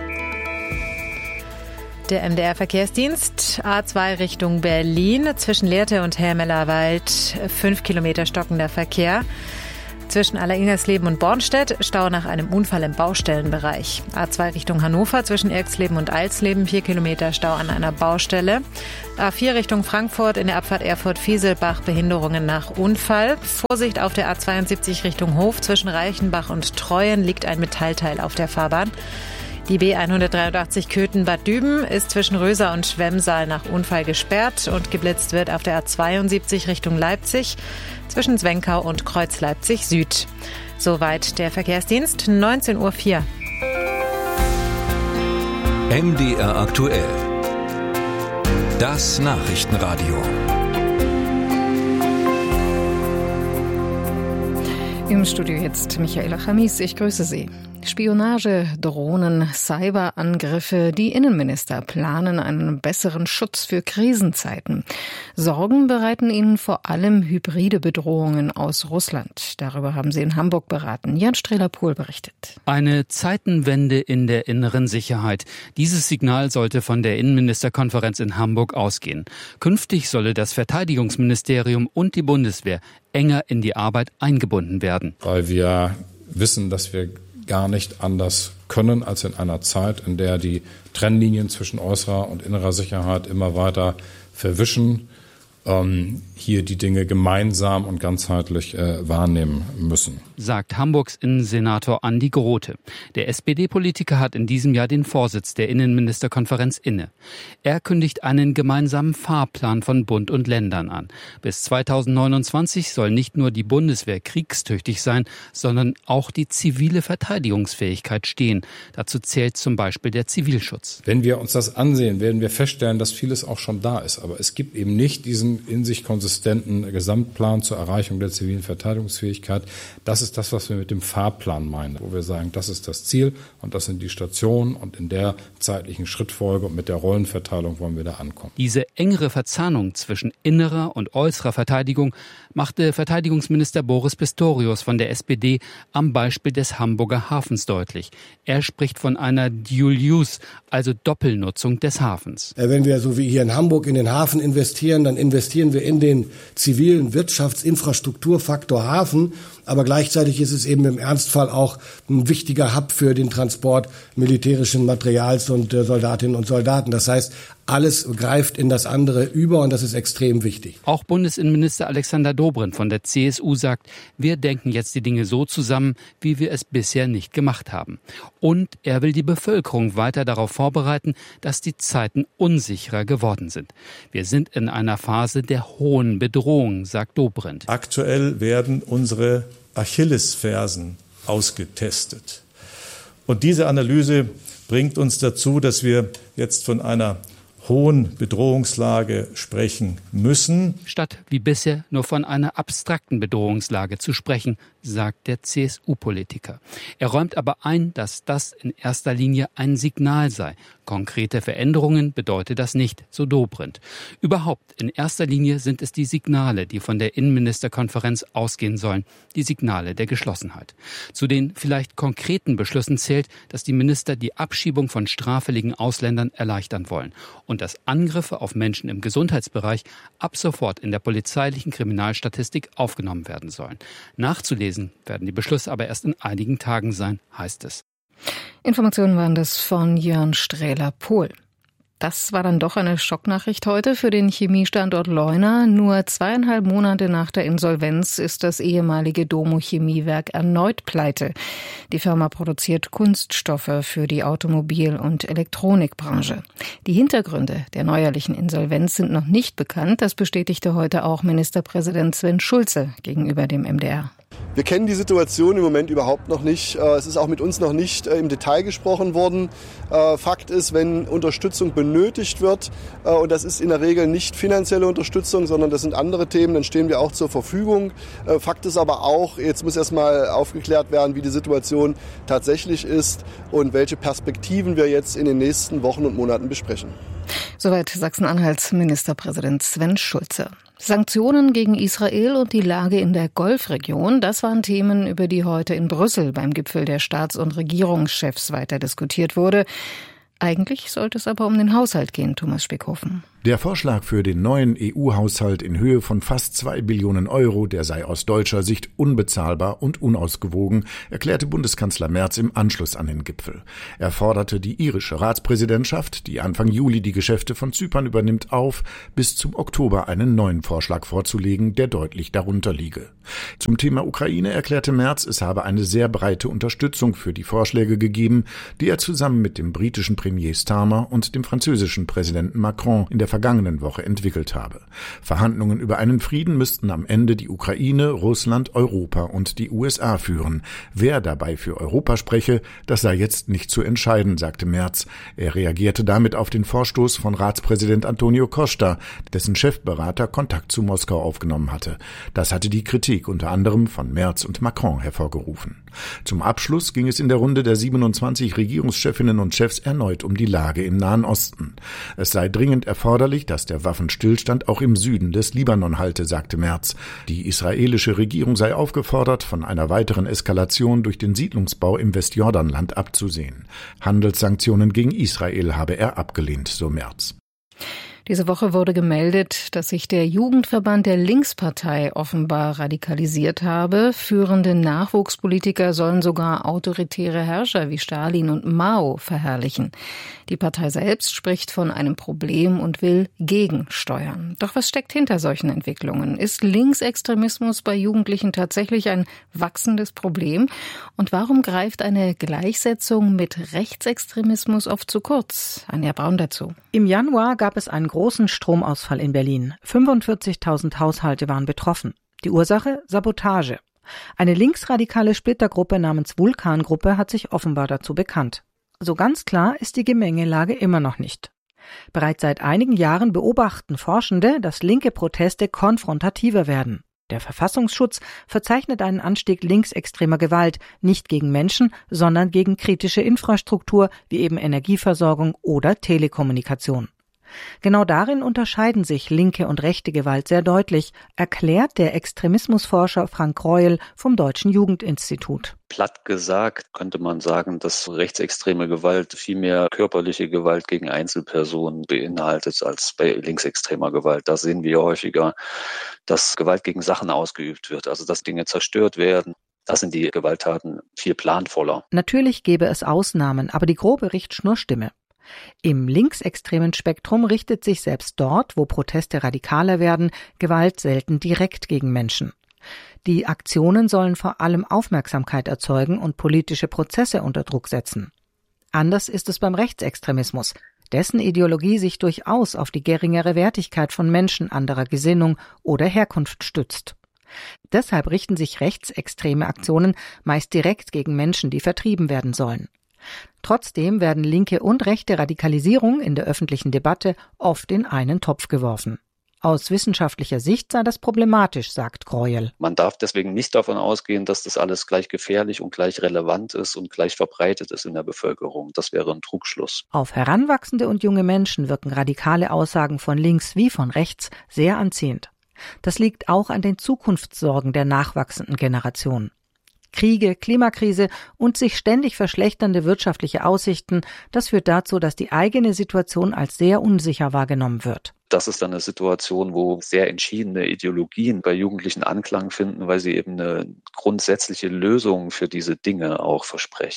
Der M D R-Verkehrsdienst A zwei Richtung Berlin, zwischen Lehrte und Helmelerwald, fünf Kilometer stockender Verkehr. Zwischen Allerignersleben und Bornstedt Stau nach einem Unfall im Baustellenbereich. A zwei Richtung Hannover zwischen Irksleben und Alsleben, vier Kilometer Stau an einer Baustelle. A vier Richtung Frankfurt in der Abfahrt Erfurt-Fieselbach, Behinderungen nach Unfall. Vorsicht auf der A zweiundsiebzig Richtung Hof zwischen Reichenbach und Treuen liegt ein Metallteil auf der Fahrbahn. Die B hundertdreiundachtzig Köthen-Bad Düben ist zwischen Röser und Schwemmsaal nach Unfall gesperrt und geblitzt wird auf der A zweiundsiebzig Richtung Leipzig zwischen Zwenkau und Kreuz Leipzig Süd. Soweit der Verkehrsdienst, neunzehn Uhr vier. M D R aktuell. Das Nachrichtenradio. Im Studio jetzt Michaela Chamis. Ich grüße Sie. Spionage, Drohnen, Cyberangriffe. Die Innenminister planen einen besseren Schutz für Krisenzeiten. Sorgen bereiten ihnen vor allem hybride Bedrohungen aus Russland. Darüber haben sie in Hamburg beraten. Jan Strehler-Pohl berichtet. Eine Zeitenwende in der inneren Sicherheit. Dieses Signal sollte von der Innenministerkonferenz in Hamburg ausgehen. Künftig solle das Verteidigungsministerium und die Bundeswehr enger in die Arbeit eingebunden werden. Weil wir wissen, dass wir gar nicht anders können als in einer Zeit, in der die Trennlinien zwischen äußerer und innerer Sicherheit immer weiter verwischen, ähm, hier die Dinge gemeinsam und ganzheitlich äh, wahrnehmen müssen. Sagt Hamburgs Innensenator Andi Grote. Der S P D-Politiker hat in diesem Jahr den Vorsitz der Innenministerkonferenz inne. Er kündigt einen gemeinsamen Fahrplan von Bund und Ländern an. Bis zweitausendneunundzwanzig soll nicht nur die Bundeswehr kriegstüchtig sein, sondern auch die zivile Verteidigungsfähigkeit stehen. Dazu zählt zum Beispiel der Zivilschutz. Wenn wir uns das ansehen, werden wir feststellen, dass vieles auch schon da ist. Aber es gibt eben nicht diesen in sich konsistenten Gesamtplan zur Erreichung der zivilen Verteidigungsfähigkeit. Das ist das, was wir mit dem Fahrplan meinen, wo wir sagen, das ist das Ziel und das sind die Stationen und in der zeitlichen Schrittfolge und mit der Rollenverteilung wollen wir da ankommen. Diese engere Verzahnung zwischen innerer und äußerer Verteidigung machte Verteidigungsminister Boris Pistorius von der S P D am Beispiel des Hamburger Hafens deutlich. Er spricht von einer Dual Use, also Doppelnutzung des Hafens. Wenn wir so wie hier in Hamburg in den Hafen investieren, dann investieren wir in den zivilen Wirtschaftsinfrastrukturfaktor Hafen. Aber gleichzeitig ist es eben im Ernstfall auch ein wichtiger Hub für den Transport militärischen Materials und äh, Soldatinnen und Soldaten. Das heißt, alles greift in das andere über und das ist extrem wichtig. Auch Bundesinnenminister Alexander Dobrindt von der C S U sagt, wir denken jetzt die Dinge so zusammen, wie wir es bisher nicht gemacht haben. Und er will die Bevölkerung weiter darauf vorbereiten, dass die Zeiten unsicherer geworden sind. Wir sind in einer Phase der hohen Bedrohung, sagt Dobrindt. Aktuell werden unsere Achillesfersen ausgetestet. Und diese Analyse bringt uns dazu, dass wir jetzt von einer hohen Bedrohungslage sprechen müssen. Statt wie bisher nur von einer abstrakten Bedrohungslage zu sprechen, sagt der C S U-Politiker. Er räumt aber ein, dass das in erster Linie ein Signal sei. Konkrete Veränderungen bedeutet das nicht, so Dobrindt. Überhaupt, in erster Linie sind es die Signale, die von der Innenministerkonferenz ausgehen sollen, die Signale der Geschlossenheit. Zu den vielleicht konkreten Beschlüssen zählt, dass die Minister die Abschiebung von straffälligen Ausländern erleichtern wollen und dass Angriffe auf Menschen im Gesundheitsbereich ab sofort in der polizeilichen Kriminalstatistik aufgenommen werden sollen. Nachzulesen werden die Beschlüsse aber erst in einigen Tagen sein, heißt es. Informationen waren das von Jörn Strehler-Pohl. Das war dann doch eine Schocknachricht heute für den Chemiestandort Leuna. Nur zweieinhalb Monate nach der Insolvenz ist das ehemalige Domo-Chemiewerk erneut pleite. Die Firma produziert Kunststoffe für die Automobil- und Elektronikbranche. Die Hintergründe der neuerlichen Insolvenz sind noch nicht bekannt. Das bestätigte heute auch Ministerpräsident Sven Schulze gegenüber dem M D R. Wir kennen die Situation im Moment überhaupt noch nicht. Es ist auch mit uns noch nicht im Detail gesprochen worden. Fakt ist, wenn Unterstützung benötigt wird, und das ist in der Regel nicht finanzielle Unterstützung, sondern das sind andere Themen, dann stehen wir auch zur Verfügung. Fakt ist aber auch, jetzt muss erstmal aufgeklärt werden, wie die Situation tatsächlich ist und welche Perspektiven wir jetzt in den nächsten Wochen und Monaten besprechen. Soweit Sachsen-Anhalts Ministerpräsident Sven Schulze. Sanktionen gegen Israel und die Lage in der Golfregion, das waren Themen, über die heute in Brüssel beim Gipfel der Staats- und Regierungschefs weiter diskutiert wurde. Eigentlich sollte es aber um den Haushalt gehen, Thomas Speckhofen. Der Vorschlag für den neuen E U-Haushalt in Höhe von fast zwei Billionen Euro, der sei aus deutscher Sicht unbezahlbar und unausgewogen, erklärte Bundeskanzler Merz im Anschluss an den Gipfel. Er forderte die irische Ratspräsidentschaft, die Anfang Juli die Geschäfte von Zypern übernimmt, auf, bis zum Oktober einen neuen Vorschlag vorzulegen, der deutlich darunter liege. Zum Thema Ukraine erklärte Merz, es habe eine sehr breite Unterstützung für die Vorschläge gegeben, die er zusammen mit dem britischen Premier Starmer und dem französischen Präsidenten Macron in der vergangenen Woche entwickelt habe. Verhandlungen über einen Frieden müssten am Ende die Ukraine, Russland, Europa und die U S A führen. Wer dabei für Europa spreche, das sei jetzt nicht zu entscheiden, sagte Merz. Er reagierte damit auf den Vorstoß von Ratspräsident Antonio Costa, dessen Chefberater Kontakt zu Moskau aufgenommen hatte. Das hatte die Kritik unter anderem von Merz und Macron hervorgerufen. Zum Abschluss ging es in der Runde der siebenundzwanzig Regierungschefinnen und Chefs erneut um die Lage im Nahen Osten. Es sei dringend erforderlich, dass der Waffenstillstand auch im Süden des Libanon halte, sagte Merz. Die israelische Regierung sei aufgefordert, von einer weiteren Eskalation durch den Siedlungsbau im Westjordanland abzusehen. Handelssanktionen gegen Israel habe er abgelehnt, so Merz. Diese Woche wurde gemeldet, dass sich der Jugendverband der Linkspartei offenbar radikalisiert habe. Führende Nachwuchspolitiker sollen sogar autoritäre Herrscher wie Stalin und Mao verherrlichen. Die Partei selbst spricht von einem Problem und will gegensteuern. Doch was steckt hinter solchen Entwicklungen? Ist Linksextremismus bei Jugendlichen tatsächlich ein wachsendes Problem? Und warum greift eine Gleichsetzung mit Rechtsextremismus oft zu kurz? Anja Braun dazu. Im Januar gab es einen großen Stromausfall in Berlin. fünfundvierzigtausend Haushalte waren betroffen. Die Ursache? Sabotage. Eine linksradikale Splittergruppe namens Vulkan-Gruppe hat sich offenbar dazu bekannt. So ganz klar ist die Gemengelage immer noch nicht. Bereits seit einigen Jahren beobachten Forschende, dass linke Proteste konfrontativer werden. Der Verfassungsschutz verzeichnet einen Anstieg linksextremer Gewalt, nicht gegen Menschen, sondern gegen kritische Infrastruktur wie eben Energieversorgung oder Telekommunikation. Genau darin unterscheiden sich linke und rechte Gewalt sehr deutlich, erklärt der Extremismusforscher Frank Reuel vom Deutschen Jugendinstitut. Platt gesagt könnte man sagen, dass rechtsextreme Gewalt viel mehr körperliche Gewalt gegen Einzelpersonen beinhaltet als bei linksextremer Gewalt. Da sehen wir häufiger, dass Gewalt gegen Sachen ausgeübt wird, also dass Dinge zerstört werden. Da sind die Gewalttaten viel planvoller. Natürlich gäbe es Ausnahmen, aber die grobe Richtschnur stimme. Im linksextremen Spektrum richtet sich selbst dort, wo Proteste radikaler werden, Gewalt selten direkt gegen Menschen. Die Aktionen sollen vor allem Aufmerksamkeit erzeugen und politische Prozesse unter Druck setzen. Anders ist es beim Rechtsextremismus, dessen Ideologie sich durchaus auf die geringere Wertigkeit von Menschen anderer Gesinnung oder Herkunft stützt. Deshalb richten sich rechtsextreme Aktionen meist direkt gegen Menschen, die vertrieben werden sollen. Trotzdem werden linke und rechte Radikalisierung in der öffentlichen Debatte oft in einen Topf geworfen. Aus wissenschaftlicher Sicht sei das problematisch, sagt Greuel. Man darf deswegen nicht davon ausgehen, dass das alles gleich gefährlich und gleich relevant ist und gleich verbreitet ist in der Bevölkerung. Das wäre ein Trugschluss. Auf Heranwachsende und junge Menschen wirken radikale Aussagen von links wie von rechts sehr anziehend. Das liegt auch an den Zukunftssorgen der nachwachsenden Generation. Kriege, Klimakrise und sich ständig verschlechternde wirtschaftliche Aussichten, das führt dazu, dass die eigene Situation als sehr unsicher wahrgenommen wird. Das ist dann eine Situation, wo sehr entschiedene Ideologien bei Jugendlichen Anklang finden, weil sie eben eine grundsätzliche Lösung für diese Dinge auch versprechen.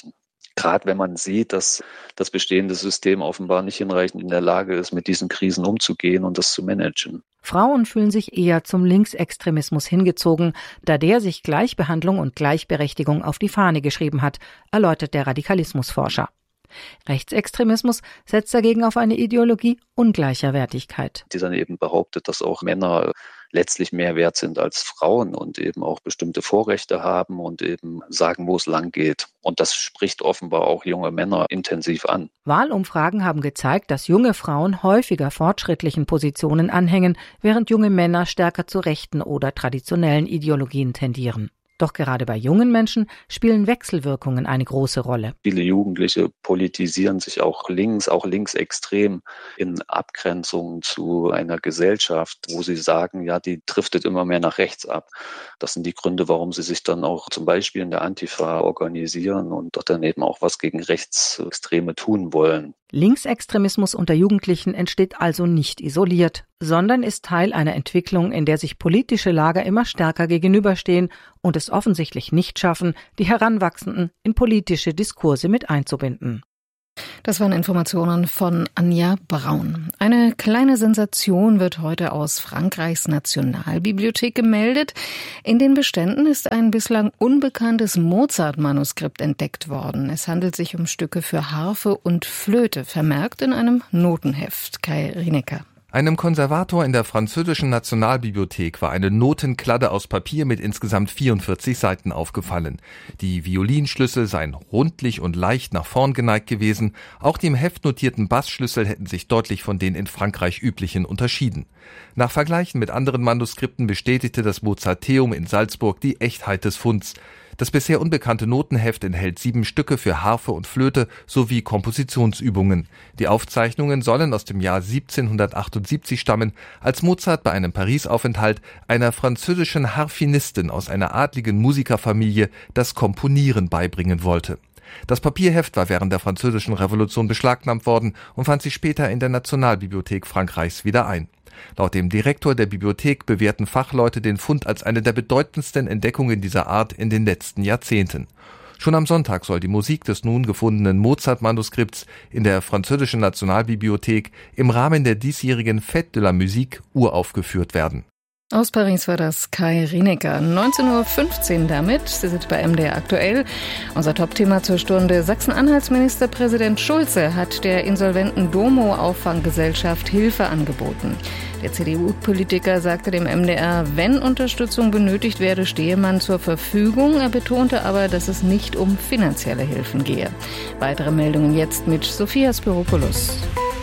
Gerade wenn man sieht, dass das bestehende System offenbar nicht hinreichend in der Lage ist, mit diesen Krisen umzugehen und das zu managen. Frauen fühlen sich eher zum Linksextremismus hingezogen, da der sich Gleichbehandlung und Gleichberechtigung auf die Fahne geschrieben hat, erläutert der Radikalismusforscher. Rechtsextremismus setzt dagegen auf eine Ideologie ungleicher Wertigkeit. Die dann eben behauptet, dass auch Männer letztlich mehr wert sind als Frauen und eben auch bestimmte Vorrechte haben und eben sagen, wo es lang geht. Und das spricht offenbar auch junge Männer intensiv an. Wahlumfragen haben gezeigt, dass junge Frauen häufiger fortschrittlichen Positionen anhängen, während junge Männer stärker zu rechten oder traditionellen Ideologien tendieren. Doch gerade bei jungen Menschen spielen Wechselwirkungen eine große Rolle. Viele Jugendliche politisieren sich auch links, auch linksextrem in Abgrenzung zu einer Gesellschaft, wo sie sagen, ja, die driftet immer mehr nach rechts ab. Das sind die Gründe, warum sie sich dann auch zum Beispiel in der Antifa organisieren und dort dann eben auch was gegen Rechtsextreme tun wollen. Linksextremismus unter Jugendlichen entsteht also nicht isoliert, sondern ist Teil einer Entwicklung, in der sich politische Lager immer stärker gegenüberstehen und es offensichtlich nicht schaffen, die Heranwachsenden in politische Diskurse mit einzubinden. Das waren Informationen von Anja Braun. Eine kleine Sensation wird heute aus Frankreichs Nationalbibliothek gemeldet. In den Beständen ist ein bislang unbekanntes Mozart-Manuskript entdeckt worden. Es handelt sich um Stücke für Harfe und Flöte, vermerkt in einem Notenheft. Kai Rienecker. Einem Konservator in der französischen Nationalbibliothek war eine Notenkladde aus Papier mit insgesamt vierundvierzig Seiten aufgefallen. Die Violinschlüssel seien rundlich und leicht nach vorn geneigt gewesen. Auch die im Heft notierten Bassschlüssel hätten sich deutlich von den in Frankreich üblichen unterschieden. Nach Vergleichen mit anderen Manuskripten bestätigte das Mozarteum in Salzburg die Echtheit des Funds. Das bisher unbekannte Notenheft enthält sieben Stücke für Harfe und Flöte sowie Kompositionsübungen. Die Aufzeichnungen sollen aus dem Jahr siebzehnhundertachtundsiebzig stammen, als Mozart bei einem Paris-Aufenthalt einer französischen Harfenistin aus einer adligen Musikerfamilie das Komponieren beibringen wollte. Das Papierheft war während der Französischen Revolution beschlagnahmt worden und fand sich später in der Nationalbibliothek Frankreichs wieder ein. Laut dem Direktor der Bibliothek bewerten Fachleute den Fund als eine der bedeutendsten Entdeckungen dieser Art in den letzten Jahrzehnten. Schon am Sonntag soll die Musik des nun gefundenen Mozart-Manuskripts in der französischen Nationalbibliothek im Rahmen der diesjährigen Fête de la Musique uraufgeführt werden. Aus Paris war das Kai Rienecker. neunzehn Uhr fünfzehn damit. Sie sind bei M D R aktuell. Unser Topthema zur Stunde. Sachsen-Anhalts Ministerpräsident Schulze hat der insolventen Domo-Auffanggesellschaft Hilfe angeboten. Der C D U-Politiker sagte dem M D R, wenn Unterstützung benötigt werde, stehe man zur Verfügung. Er betonte aber, dass es nicht um finanzielle Hilfen gehe. Weitere Meldungen jetzt mit Sophia Spiropoulos.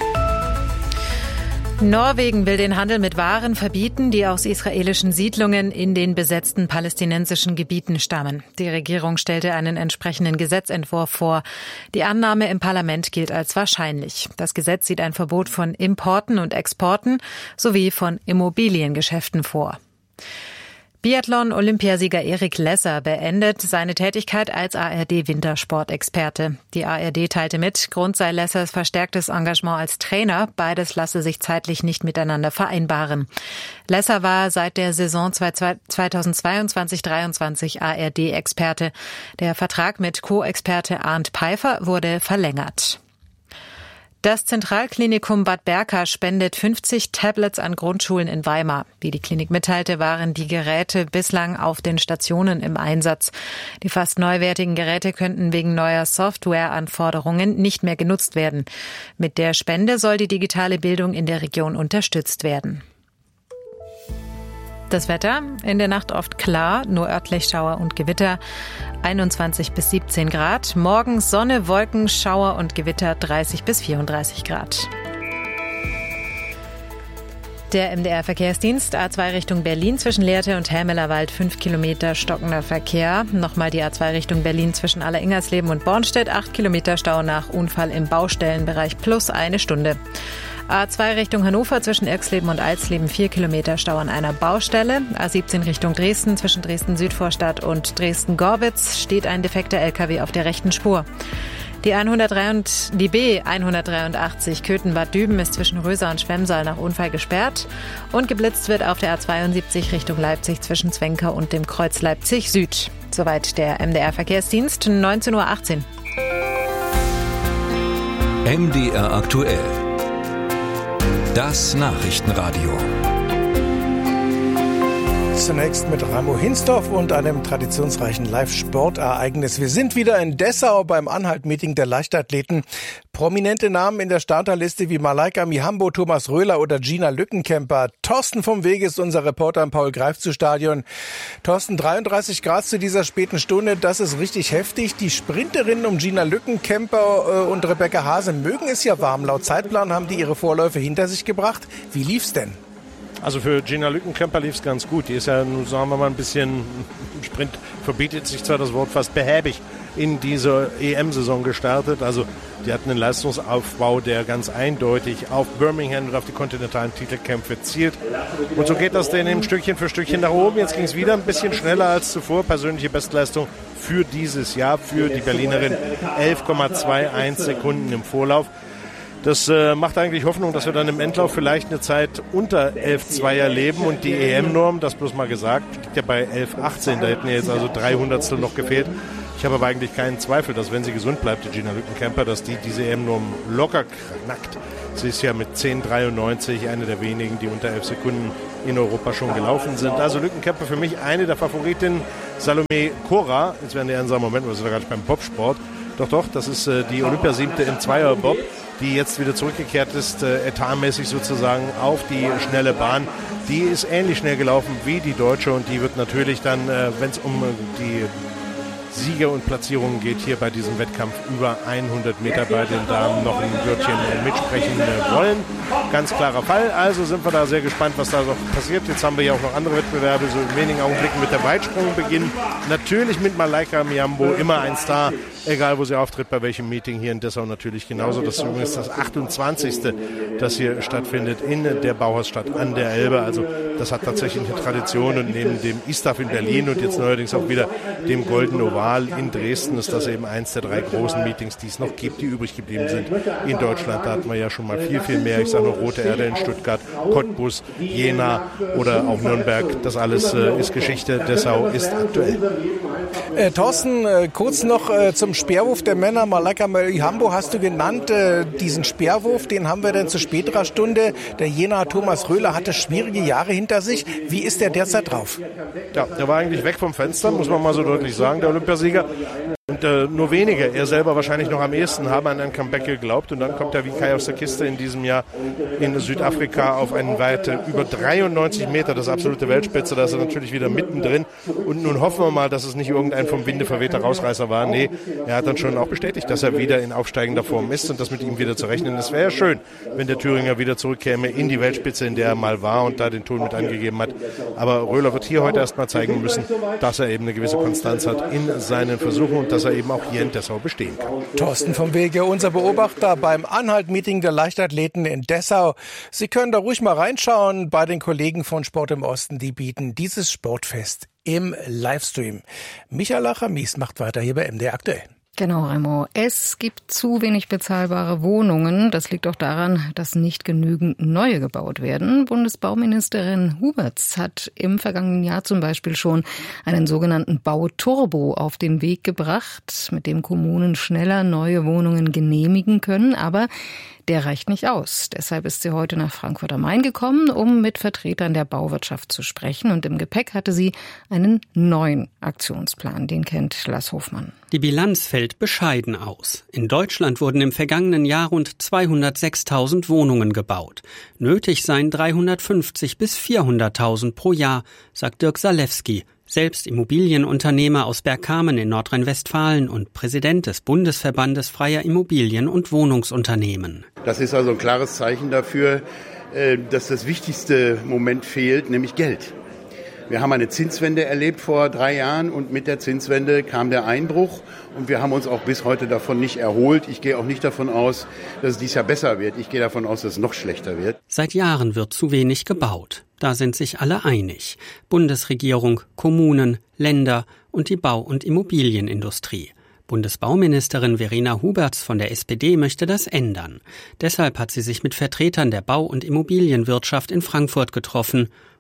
Norwegen will den Handel mit Waren verbieten, die aus israelischen Siedlungen in den besetzten palästinensischen Gebieten stammen. Die Regierung stellte einen entsprechenden Gesetzentwurf vor. Die Annahme im Parlament gilt als wahrscheinlich. Das Gesetz sieht ein Verbot von Importen und Exporten sowie von Immobiliengeschäften vor. Biathlon-Olympiasieger Erik Lesser beendet seine Tätigkeit als A R D-Wintersportexperte. Die A R D teilte mit, Grund sei Lessers verstärktes Engagement als Trainer. Beides lasse sich zeitlich nicht miteinander vereinbaren. Lesser war seit der Saison zweitausendzweiundzwanzig dreiundzwanzig A R D-Experte. Der Vertrag mit Co-Experte Arndt Peifer wurde verlängert. Das Zentralklinikum Bad Berka spendet fünfzig Tablets an Grundschulen in Weimar. Wie die Klinik mitteilte, waren die Geräte bislang auf den Stationen im Einsatz. Die fast neuwertigen Geräte könnten wegen neuer Softwareanforderungen nicht mehr genutzt werden. Mit der Spende soll die digitale Bildung in der Region unterstützt werden. Das Wetter, in der Nacht oft klar, nur örtlich Schauer und Gewitter, einundzwanzig bis siebzehn Grad. Morgens Sonne, Wolken, Schauer und Gewitter, dreißig bis vierunddreißig Grad. Der M D R-Verkehrsdienst A zwei Richtung Berlin zwischen Lehrte und Helmelerwald, fünf Kilometer stockender Verkehr. Nochmal die A zwei Richtung Berlin zwischen Aller-Ingersleben und Bornstedt, acht Kilometer Stau nach Unfall im Baustellenbereich plus eine Stunde. A zwei Richtung Hannover zwischen Irxleben und Alsleben, vier Kilometer Stau an einer Baustelle. A siebzehn Richtung Dresden zwischen Dresden-Südvorstadt und Dresden-Gorbitz steht ein defekter L K W auf der rechten Spur. Die, hundertdrei und, die B hundertdreiundachtzig Köthen-Bad Düben ist zwischen Röser und Schwemmsaal nach Unfall gesperrt. Und geblitzt wird auf der A zweiundsiebzig Richtung Leipzig zwischen Zwenker und dem Kreuz Leipzig Süd. Soweit der M D R-Verkehrsdienst, neunzehn Uhr achtzehn. M D R aktuell. Das Nachrichtenradio. Zunächst mit Ramo Hinsdorf und einem traditionsreichen Live-Sportereignis. Wir sind wieder in Dessau beim Anhalt-Meeting der Leichtathleten. Prominente Namen in der Starterliste wie Malaika Mihambo, Thomas Röhler oder Gina Lückenkämper. Thorsten vom Weg ist unser Reporter im Paul-Greifzu-Stadion. Thorsten, dreiunddreißig Grad zu dieser späten Stunde, das ist richtig heftig. Die Sprinterinnen um Gina Lückenkämper und Rebecca Hase mögen es ja warm. Laut Zeitplan haben die ihre Vorläufe hinter sich gebracht. Wie lief's denn? Also für Gina Lückenkämper lief es ganz gut. Die ist ja, sagen wir mal, ein bisschen, im Sprint verbietet sich zwar das Wort, fast behäbig in diese E M-Saison gestartet. Also die hatten einen Leistungsaufbau, der ganz eindeutig auf Birmingham und auf die kontinentalen Titelkämpfe zielt. Und so geht das denen eben Stückchen für Stückchen nach oben. Jetzt ging es wieder ein bisschen schneller als zuvor. Persönliche Bestleistung für dieses Jahr für die Berlinerin elf Komma einundzwanzig Sekunden im Vorlauf. Das äh, macht eigentlich Hoffnung, dass wir dann im Endlauf vielleicht eine Zeit unter elf Komma zwei erleben und die E M-Norm, das bloß mal gesagt, liegt ja bei elf Komma achtzehn, da hätten ja jetzt also drei Hundertstel noch gefehlt. Ich habe aber eigentlich keinen Zweifel, dass wenn sie gesund bleibt, die Gina Lückenkämper, dass die diese E M-Norm locker knackt. Sie ist ja mit zehn Komma dreiundneunzig eine der wenigen, die unter elf Sekunden in Europa schon gelaufen sind. Also Lückenkämper für mich eine der Favoritinnen. Salome Cora, jetzt werden die einen sagen, Moment, wir sind ja gar nicht beim Bobsport. Doch, doch, das ist äh, die Olympiasiebte im Zweierbob, die jetzt wieder zurückgekehrt ist, äh, etatmäßig sozusagen auf die schnelle Bahn. Die ist ähnlich schnell gelaufen wie die Deutsche und die wird natürlich dann, äh, wenn es um äh, die Siege und Platzierungen geht, hier bei diesem Wettkampf über hundert Meter bei den Damen noch ein Wörtchen mitsprechen wollen. Ganz klarer Fall. Also sind wir da sehr gespannt, was da noch passiert. Jetzt haben wir ja auch noch andere Wettbewerbe, so in wenigen Augenblicken mit der Weitsprung beginnen. Natürlich mit Malaika Mihambo, immer ein Star, egal wo sie auftritt, bei welchem Meeting hier in Dessau natürlich genauso. Das ist übrigens das achtundzwanzigste, das hier stattfindet in der Bauhausstadt an der Elbe. Also das hat tatsächlich eine Tradition und neben dem I S T A F in Berlin und jetzt neuerdings auch wieder dem Golden Oval in Dresden ist das eben eins der drei großen Meetings, die es noch gibt, die übrig geblieben sind in Deutschland. Da hatten wir ja schon mal viel, viel mehr. Ich sage noch Rote Erde in Stuttgart, Cottbus, Jena oder auch Nürnberg. Das alles äh, ist Geschichte. Dessau ist aktuell. Äh, Thorsten, äh, kurz noch äh, zum Speerwurf der Männer. Malaika Mihambo hast du genannt. Äh, diesen Speerwurf, den haben wir denn zu späterer Stunde. Der Jenaer Thomas Röhler hatte schwierige Jahre hinter sich. Wie ist der derzeit drauf? Ja, der war eigentlich weg vom Fenster, muss man mal so deutlich sagen, der Olympiasieger. Und äh, nur wenige, er selber wahrscheinlich noch am ehesten, haben an ein Comeback geglaubt. Und dann kommt er wie Kai aus der Kiste in diesem Jahr in Südafrika auf einen Weite über dreiundneunzig Meter, das absolute Weltspitze. Da ist er natürlich wieder mittendrin. Und nun hoffen wir mal, dass es nicht irgendein vom Winde verwehter Rausreißer war. Nee, er hat dann schon auch bestätigt, dass er wieder in aufsteigender Form ist und dass mit ihm wieder zu rechnen ist. Es wäre ja schön, wenn der Thüringer wieder zurückkäme in die Weltspitze, in der er mal war und da den Ton mit angegeben hat. Aber Röhler wird hier heute erst mal zeigen müssen, dass er eben eine gewisse Konstanz hat in seinen Versuchen und dass er eben auch hier in Dessau bestehen kann. Thorsten vom Wege, unser Beobachter beim Anhalt-Meeting der Leichtathleten in Dessau. Sie können da ruhig mal reinschauen bei den Kollegen von Sport im Osten, die bieten dieses Sportfest im Livestream. Michael Chamis macht weiter hier bei M D R aktuell. Genau, Remo. Es gibt zu wenig bezahlbare Wohnungen. Das liegt auch daran, dass nicht genügend neue gebaut werden. Bundesbauministerin Huberts hat im vergangenen Jahr zum Beispiel schon einen sogenannten Bauturbo auf den Weg gebracht, mit dem Kommunen schneller neue Wohnungen genehmigen können. Aber der reicht nicht aus. Deshalb ist sie heute nach Frankfurt am Main gekommen, um mit Vertretern der Bauwirtschaft zu sprechen. Und im Gepäck hatte sie einen neuen Aktionsplan. Den kennt Lars Hofmann. Die Bilanz fällt bescheiden aus. In Deutschland wurden im vergangenen Jahr rund zweihundertsechstausend Wohnungen gebaut. Nötig seien dreihundertfünfzig bis vierhunderttausend pro Jahr, sagt Dirk Salewski, selbst Immobilienunternehmer aus Bergkamen in Nordrhein-Westfalen und Präsident des Bundesverbandes freier Immobilien- und Wohnungsunternehmen. Das ist also ein klares Zeichen dafür, dass das wichtigste Moment fehlt, nämlich Geld. Wir haben eine Zinswende erlebt vor drei Jahren und mit der Zinswende kam der Einbruch und wir haben uns auch bis heute davon nicht erholt. Ich gehe auch nicht davon aus, dass es dieses Jahr besser wird. Ich gehe davon aus, dass es noch schlechter wird. Seit Jahren wird zu wenig gebaut. Da sind sich alle einig. Bundesregierung, Kommunen, Länder und die Bau- und Immobilienindustrie. Bundesbauministerin Verena Huberts von der S P D möchte das ändern. Deshalb hat sie sich mit Vertretern der Bau- und Immobilienwirtschaft in Frankfurt getroffen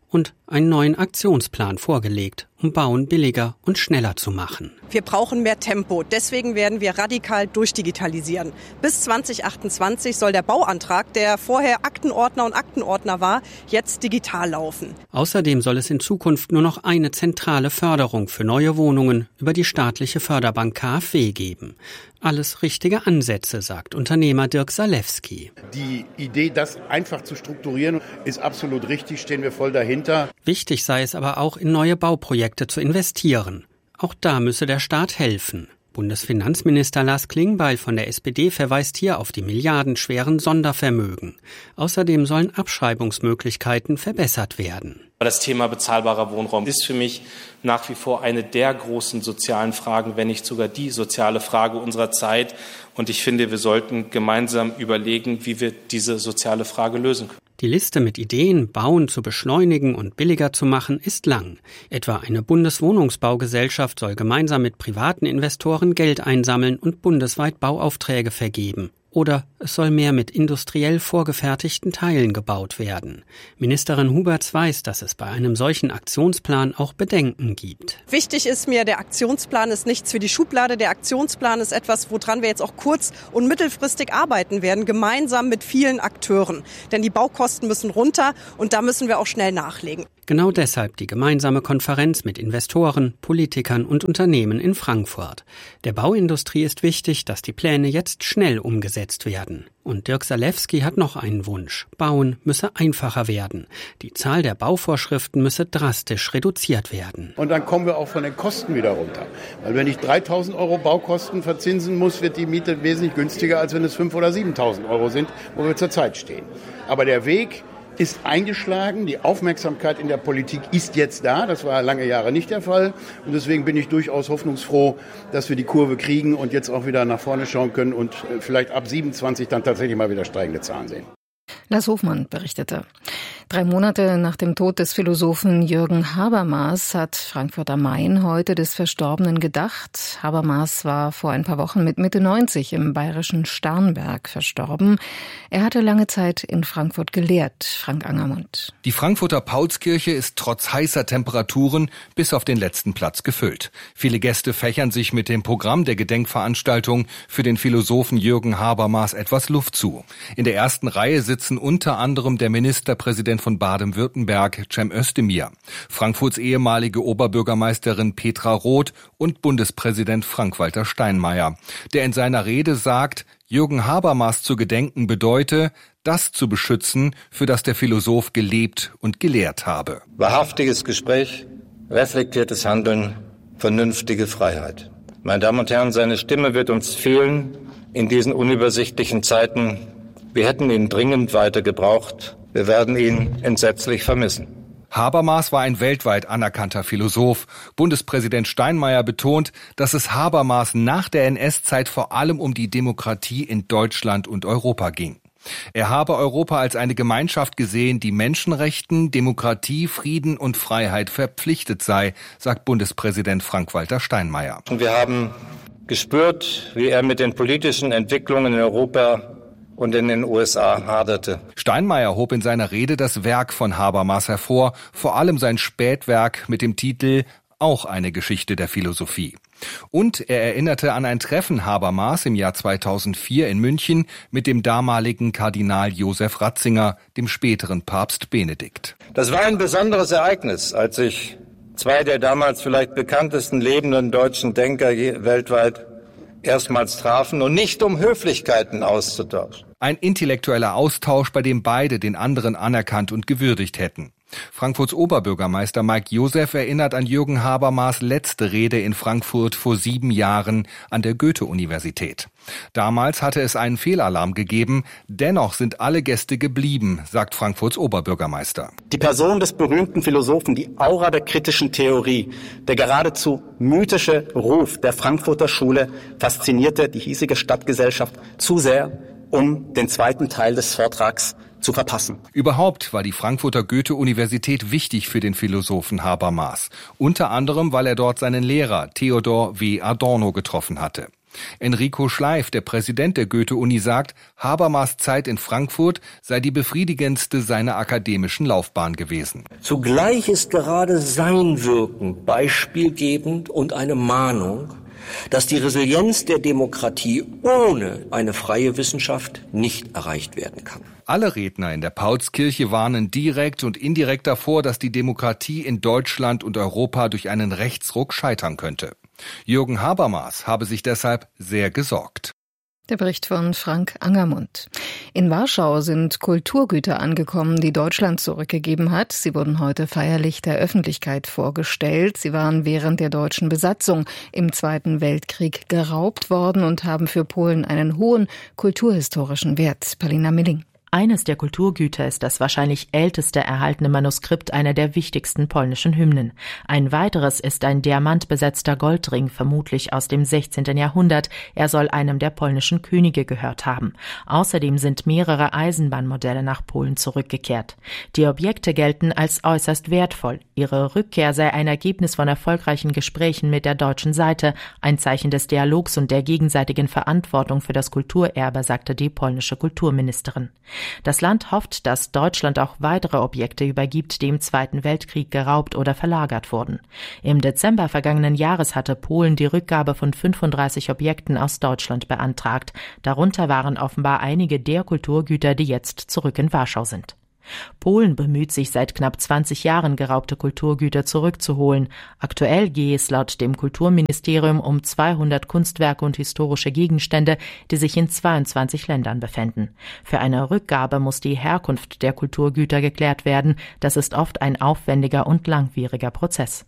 und einen neuen Aktionsplan vorgelegt, um Bauen billiger und schneller zu machen. Wir brauchen mehr Tempo. Deswegen werden wir radikal durchdigitalisieren. Bis zwanzig achtundzwanzig soll der Bauantrag, der vorher Aktenordner und Aktenordner war, jetzt digital laufen. Außerdem soll es in Zukunft nur noch eine zentrale Förderung für neue Wohnungen über die staatliche Förderbank K f W geben. Alles richtige Ansätze, sagt Unternehmer Dirk Salewski. Die Idee, das einfach zu strukturieren, ist absolut richtig, stehen wir voll dahinter. Wichtig sei es aber auch, in neue Bauprojekte zu investieren. Auch da müsse der Staat helfen. Bundesfinanzminister Lars Klingbeil von der S P D verweist hier auf die milliardenschweren Sondervermögen. Außerdem sollen Abschreibungsmöglichkeiten verbessert werden. Das Thema bezahlbarer Wohnraum ist für mich nach wie vor eine der großen sozialen Fragen, wenn nicht sogar die soziale Frage unserer Zeit. Und ich finde, wir sollten gemeinsam überlegen, wie wir diese soziale Frage lösen können. Die Liste mit Ideen, Bauen zu beschleunigen und billiger zu machen, ist lang. Etwa eine Bundeswohnungsbaugesellschaft soll gemeinsam mit privaten Investoren Geld einsammeln und bundesweit Bauaufträge vergeben. Oder es soll mehr mit industriell vorgefertigten Teilen gebaut werden. Ministerin Huberts weiß, dass es bei einem solchen Aktionsplan auch Bedenken gibt. Wichtig ist mir, der Aktionsplan ist nichts für die Schublade. Der Aktionsplan ist etwas, woran wir jetzt auch kurz- und mittelfristig arbeiten werden, gemeinsam mit vielen Akteuren. Denn die Baukosten müssen runter und da müssen wir auch schnell nachlegen. Genau deshalb die gemeinsame Konferenz mit Investoren, Politikern und Unternehmen in Frankfurt. Der Bauindustrie ist wichtig, dass die Pläne jetzt schnell umgesetzt werden. Und Dirk Salewski hat noch einen Wunsch. Bauen müsse einfacher werden. Die Zahl der Bauvorschriften müsse drastisch reduziert werden. Und dann kommen wir auch von den Kosten wieder runter. Weil wenn ich dreitausend Euro Baukosten verzinsen muss, wird die Miete wesentlich günstiger, als wenn es fünftausend oder siebentausend Euro sind, wo wir zurzeit stehen. Aber der Weg ist eingeschlagen. Die Aufmerksamkeit in der Politik ist jetzt da. Das war lange Jahre nicht der Fall. Und deswegen bin ich durchaus hoffnungsfroh, dass wir die Kurve kriegen und jetzt auch wieder nach vorne schauen können und vielleicht ab siebenundzwanzig dann tatsächlich mal wieder steigende Zahlen sehen. Lars Hofmann berichtete. Drei Monate nach dem Tod des Philosophen Jürgen Habermas hat Frankfurt am Main heute des Verstorbenen gedacht. Habermas war vor ein paar Wochen mit Mitte neunzig im bayerischen Starnberg verstorben. Er hatte lange Zeit in Frankfurt gelehrt. Frank Angermund. Die Frankfurter Paulskirche ist trotz heißer Temperaturen bis auf den letzten Platz gefüllt. Viele Gäste fächern sich mit dem Programm der Gedenkveranstaltung für den Philosophen Jürgen Habermas etwas Luft zu. In der ersten Reihe sitzen unter anderem der Ministerpräsident von Baden-Württemberg, Cem Özdemir, Frankfurts ehemalige Oberbürgermeisterin Petra Roth und Bundespräsident Frank-Walter Steinmeier, der in seiner Rede sagt, Jürgen Habermas zu gedenken bedeute, das zu beschützen, für das der Philosoph gelebt und gelehrt habe. Wahrhaftiges Gespräch, reflektiertes Handeln, vernünftige Freiheit. Meine Damen und Herren, seine Stimme wird uns fehlen in diesen unübersichtlichen Zeiten. Wir hätten ihn dringend weiter gebraucht. Wir werden ihn entsetzlich vermissen. Habermas war ein weltweit anerkannter Philosoph. Bundespräsident Steinmeier betont, dass es Habermas nach der N S-Zeit vor allem um die Demokratie in Deutschland und Europa ging. Er habe Europa als eine Gemeinschaft gesehen, die Menschenrechten, Demokratie, Frieden und Freiheit verpflichtet sei, sagt Bundespräsident Frank-Walter Steinmeier. Wir haben gespürt, wie er mit den politischen Entwicklungen in Europa und in den U S A haderte. Steinmeier hob in seiner Rede das Werk von Habermas hervor, vor allem sein Spätwerk mit dem Titel Auch eine Geschichte der Philosophie. Und er erinnerte an ein Treffen Habermas im Jahr zweitausendvier in München mit dem damaligen Kardinal Josef Ratzinger, dem späteren Papst Benedikt. Das war ein besonderes Ereignis, als sich zwei der damals vielleicht bekanntesten lebenden deutschen Denker weltweit erstmals trafen und nicht um Höflichkeiten auszutauschen. Ein intellektueller Austausch, bei dem beide den anderen anerkannt und gewürdigt hätten. Frankfurts Oberbürgermeister Mike Joseph erinnert an Jürgen Habermas' letzte Rede in Frankfurt vor sieben Jahren an der Goethe-Universität. Damals hatte es einen Fehlalarm gegeben, dennoch sind alle Gäste geblieben, sagt Frankfurts Oberbürgermeister. Die Person des berühmten Philosophen, die Aura der kritischen Theorie, der geradezu mythische Ruf der Frankfurter Schule faszinierte die hiesige Stadtgesellschaft zu sehr, um den zweiten Teil des Vortrags zu verpassen. Überhaupt war die Frankfurter Goethe-Universität wichtig für den Philosophen Habermas. Unter anderem, weil er dort seinen Lehrer Theodor W. Adorno getroffen hatte. Enrico Schleif, der Präsident der Goethe-Uni, sagt, Habermas' Zeit in Frankfurt sei die befriedigendste seiner akademischen Laufbahn gewesen. Zugleich ist gerade sein Wirken beispielgebend und eine Mahnung, dass die Resilienz der Demokratie ohne eine freie Wissenschaft nicht erreicht werden kann. Alle Redner in der Paulskirche warnen direkt und indirekt davor, dass die Demokratie in Deutschland und Europa durch einen Rechtsruck scheitern könnte. Jürgen Habermas habe sich deshalb sehr gesorgt. Der Bericht von Frank Angermund. In Warschau sind Kulturgüter angekommen, die Deutschland zurückgegeben hat. Sie wurden heute feierlich der Öffentlichkeit vorgestellt. Sie waren während der deutschen Besatzung im Zweiten Weltkrieg geraubt worden und haben für Polen einen hohen kulturhistorischen Wert. Palina Milling. Eines der Kulturgüter ist das wahrscheinlich älteste erhaltene Manuskript einer der wichtigsten polnischen Hymnen. Ein weiteres ist ein diamantbesetzter Goldring, vermutlich aus dem sechzehnten Jahrhundert. Er soll einem der polnischen Könige gehört haben. Außerdem sind mehrere Eisenbahnmodelle nach Polen zurückgekehrt. Die Objekte gelten als äußerst wertvoll. Ihre Rückkehr sei ein Ergebnis von erfolgreichen Gesprächen mit der deutschen Seite, ein Zeichen des Dialogs und der gegenseitigen Verantwortung für das Kulturerbe, sagte die polnische Kulturministerin. Das Land hofft, dass Deutschland auch weitere Objekte übergibt, die im Zweiten Weltkrieg geraubt oder verlagert wurden. Im Dezember vergangenen Jahres hatte Polen die Rückgabe von fünfunddreißig Objekten aus Deutschland beantragt. Darunter waren offenbar einige der Kulturgüter, die jetzt zurück in Warschau sind. Polen bemüht sich seit knapp zwanzig Jahren, geraubte Kulturgüter zurückzuholen. Aktuell gehe es laut dem Kulturministerium um zweihundert Kunstwerke und historische Gegenstände, die sich in zweiundzwanzig Ländern befänden. Für eine Rückgabe muss die Herkunft der Kulturgüter geklärt werden. Das ist oft ein aufwendiger und langwieriger Prozess.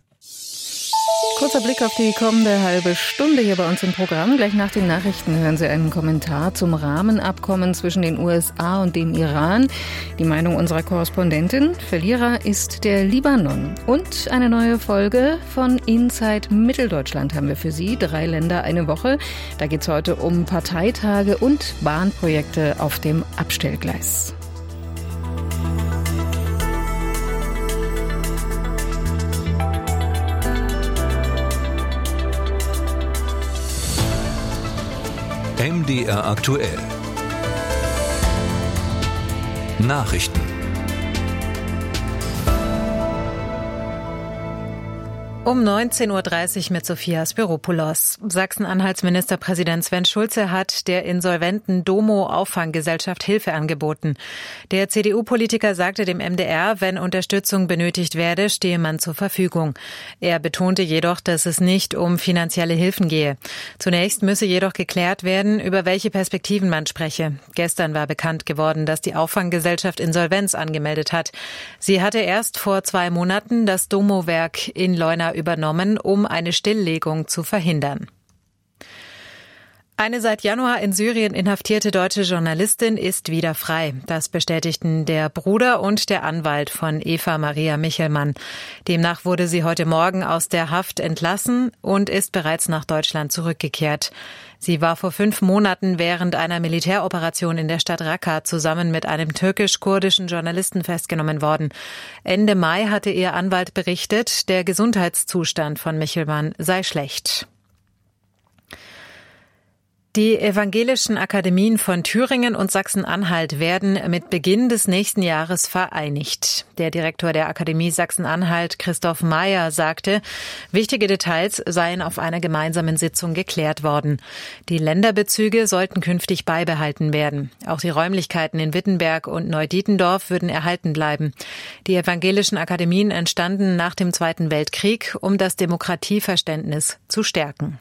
Kurzer Blick auf die kommende halbe Stunde hier bei uns im Programm. Gleich nach den Nachrichten hören Sie einen Kommentar zum Rahmenabkommen zwischen den U S A und dem Iran. Die Meinung unserer Korrespondentin. Verlierer ist der Libanon. Und eine neue Folge von Inside Mitteldeutschland haben wir für Sie. Drei Länder, eine Woche. Da geht es heute um Parteitage und Bahnprojekte auf dem Abstellgleis. M D R aktuell. Nachrichten. Um neunzehn Uhr dreißig mit Sophia Spiropoulos. Sachsen-Anhalts Ministerpräsident Sven Schulze hat der insolventen Domo-Auffanggesellschaft Hilfe angeboten. Der C D U-Politiker sagte dem M D R, wenn Unterstützung benötigt werde, stehe man zur Verfügung. Er betonte jedoch, dass es nicht um finanzielle Hilfen gehe. Zunächst müsse jedoch geklärt werden, über welche Perspektiven man spreche. Gestern war bekannt geworden, dass die Auffanggesellschaft Insolvenz angemeldet hat. Sie hatte erst vor zwei Monaten das Domo-Werk in Leuna übernommen, um eine Stilllegung zu verhindern. Eine seit Januar in Syrien inhaftierte deutsche Journalistin ist wieder frei. Das bestätigten der Bruder und der Anwalt von Eva Maria Michelmann. Demnach wurde sie heute Morgen aus der Haft entlassen und ist bereits nach Deutschland zurückgekehrt. Sie war vor fünf Monaten während einer Militäroperation in der Stadt Raqqa zusammen mit einem türkisch-kurdischen Journalisten festgenommen worden. Ende Mai hatte ihr Anwalt berichtet, der Gesundheitszustand von Michelmann sei schlecht. Die evangelischen Akademien von Thüringen und Sachsen-Anhalt werden mit Beginn des nächsten Jahres vereinigt. Der Direktor der Akademie Sachsen-Anhalt, Christoph Mayer, sagte, wichtige Details seien auf einer gemeinsamen Sitzung geklärt worden. Die Länderbezüge sollten künftig beibehalten werden. Auch die Räumlichkeiten in Wittenberg und Neudietendorf würden erhalten bleiben. Die evangelischen Akademien entstanden nach dem Zweiten Weltkrieg, um das Demokratieverständnis zu stärken.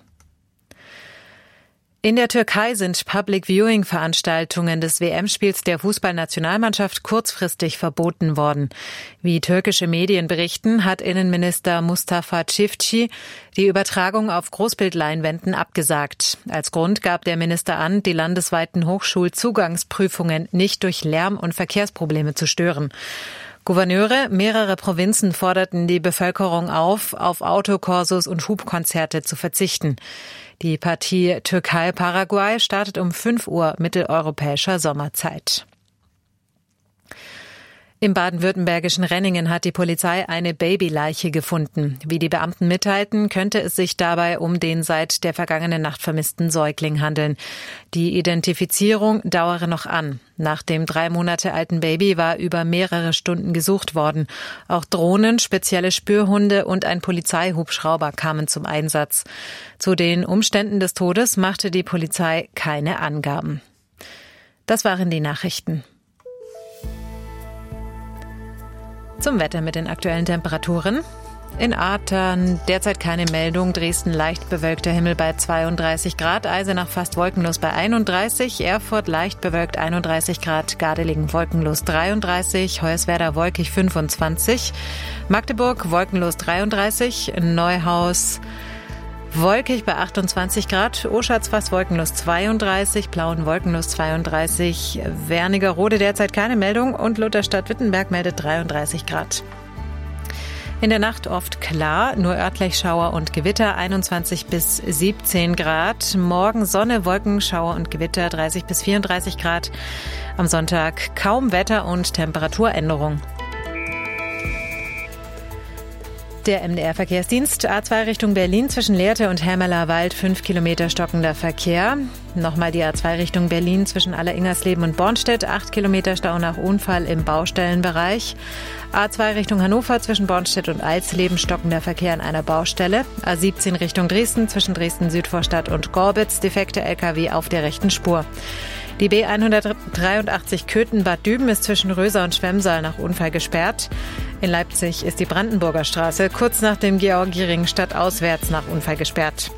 In der Türkei sind Public-Viewing-Veranstaltungen des W M-Spiels der Fußballnationalmannschaft kurzfristig verboten worden. Wie türkische Medien berichten, hat Innenminister Mustafa Çiftçi die Übertragung auf Großbildleinwänden abgesagt. Als Grund gab der Minister an, die landesweiten Hochschulzugangsprüfungen nicht durch Lärm- und Verkehrsprobleme zu stören. Gouverneure mehrerer Provinzen forderten die Bevölkerung auf, auf Autokorsos und Hubkonzerte zu verzichten. Die Partie Türkei-Paraguay startet um fünf Uhr mitteleuropäischer Sommerzeit. Im baden-württembergischen Renningen hat die Polizei eine Babyleiche gefunden. Wie die Beamten mitteilten, könnte es sich dabei um den seit der vergangenen Nacht vermissten Säugling handeln. Die Identifizierung dauere noch an. Nach dem drei Monate alten Baby war über mehrere Stunden gesucht worden. Auch Drohnen, spezielle Spürhunde und ein Polizeihubschrauber kamen zum Einsatz. Zu den Umständen des Todes machte die Polizei keine Angaben. Das waren die Nachrichten. Zum Wetter mit den aktuellen Temperaturen. In Ahrtal derzeit keine Meldung. Dresden leicht bewölkter Himmel bei zweiunddreißig Grad. Eisenach fast wolkenlos bei einunddreißig. Erfurt leicht bewölkt einunddreißig Grad. Gardelegen wolkenlos dreiunddreißig. Hoyerswerda wolkig fünfundzwanzig. Magdeburg wolkenlos dreiunddreißig. Neuhaus wolkig bei achtundzwanzig Grad, Oschatz fast wolkenlos zweiunddreißig, Plauen wolkenlos zweiunddreißig, Wernigerode derzeit keine Meldung und Lutherstadt-Wittenberg meldet dreiunddreißig Grad. In der Nacht oft klar, nur örtlich Schauer und Gewitter, einundzwanzig bis siebzehn Grad. Morgen Sonne, Wolken, Schauer und Gewitter, dreißig bis vierunddreißig Grad. Am Sonntag kaum Wetter und Temperaturänderung. Der M D R-Verkehrsdienst A zwei Richtung Berlin zwischen Lehrte und Hämerlerwald, fünf Kilometer stockender Verkehr. Nochmal die A zwei Richtung Berlin zwischen Alleringersleben und Bornstedt, acht Kilometer Stau nach Unfall im Baustellenbereich. A zwei Richtung Hannover zwischen Bornstedt und Alsleben, stockender Verkehr an einer Baustelle. A siebzehn Richtung Dresden zwischen Dresden-Südvorstadt und Gorbitz, defekte L K W auf der rechten Spur. Die B hundertdreiundachtzig Köthen-Bad Düben ist zwischen Röser und Schwemmsaal nach Unfall gesperrt. In Leipzig ist die Brandenburger Straße kurz nach dem Georgi-Ring stadtauswärts nach Unfall gesperrt.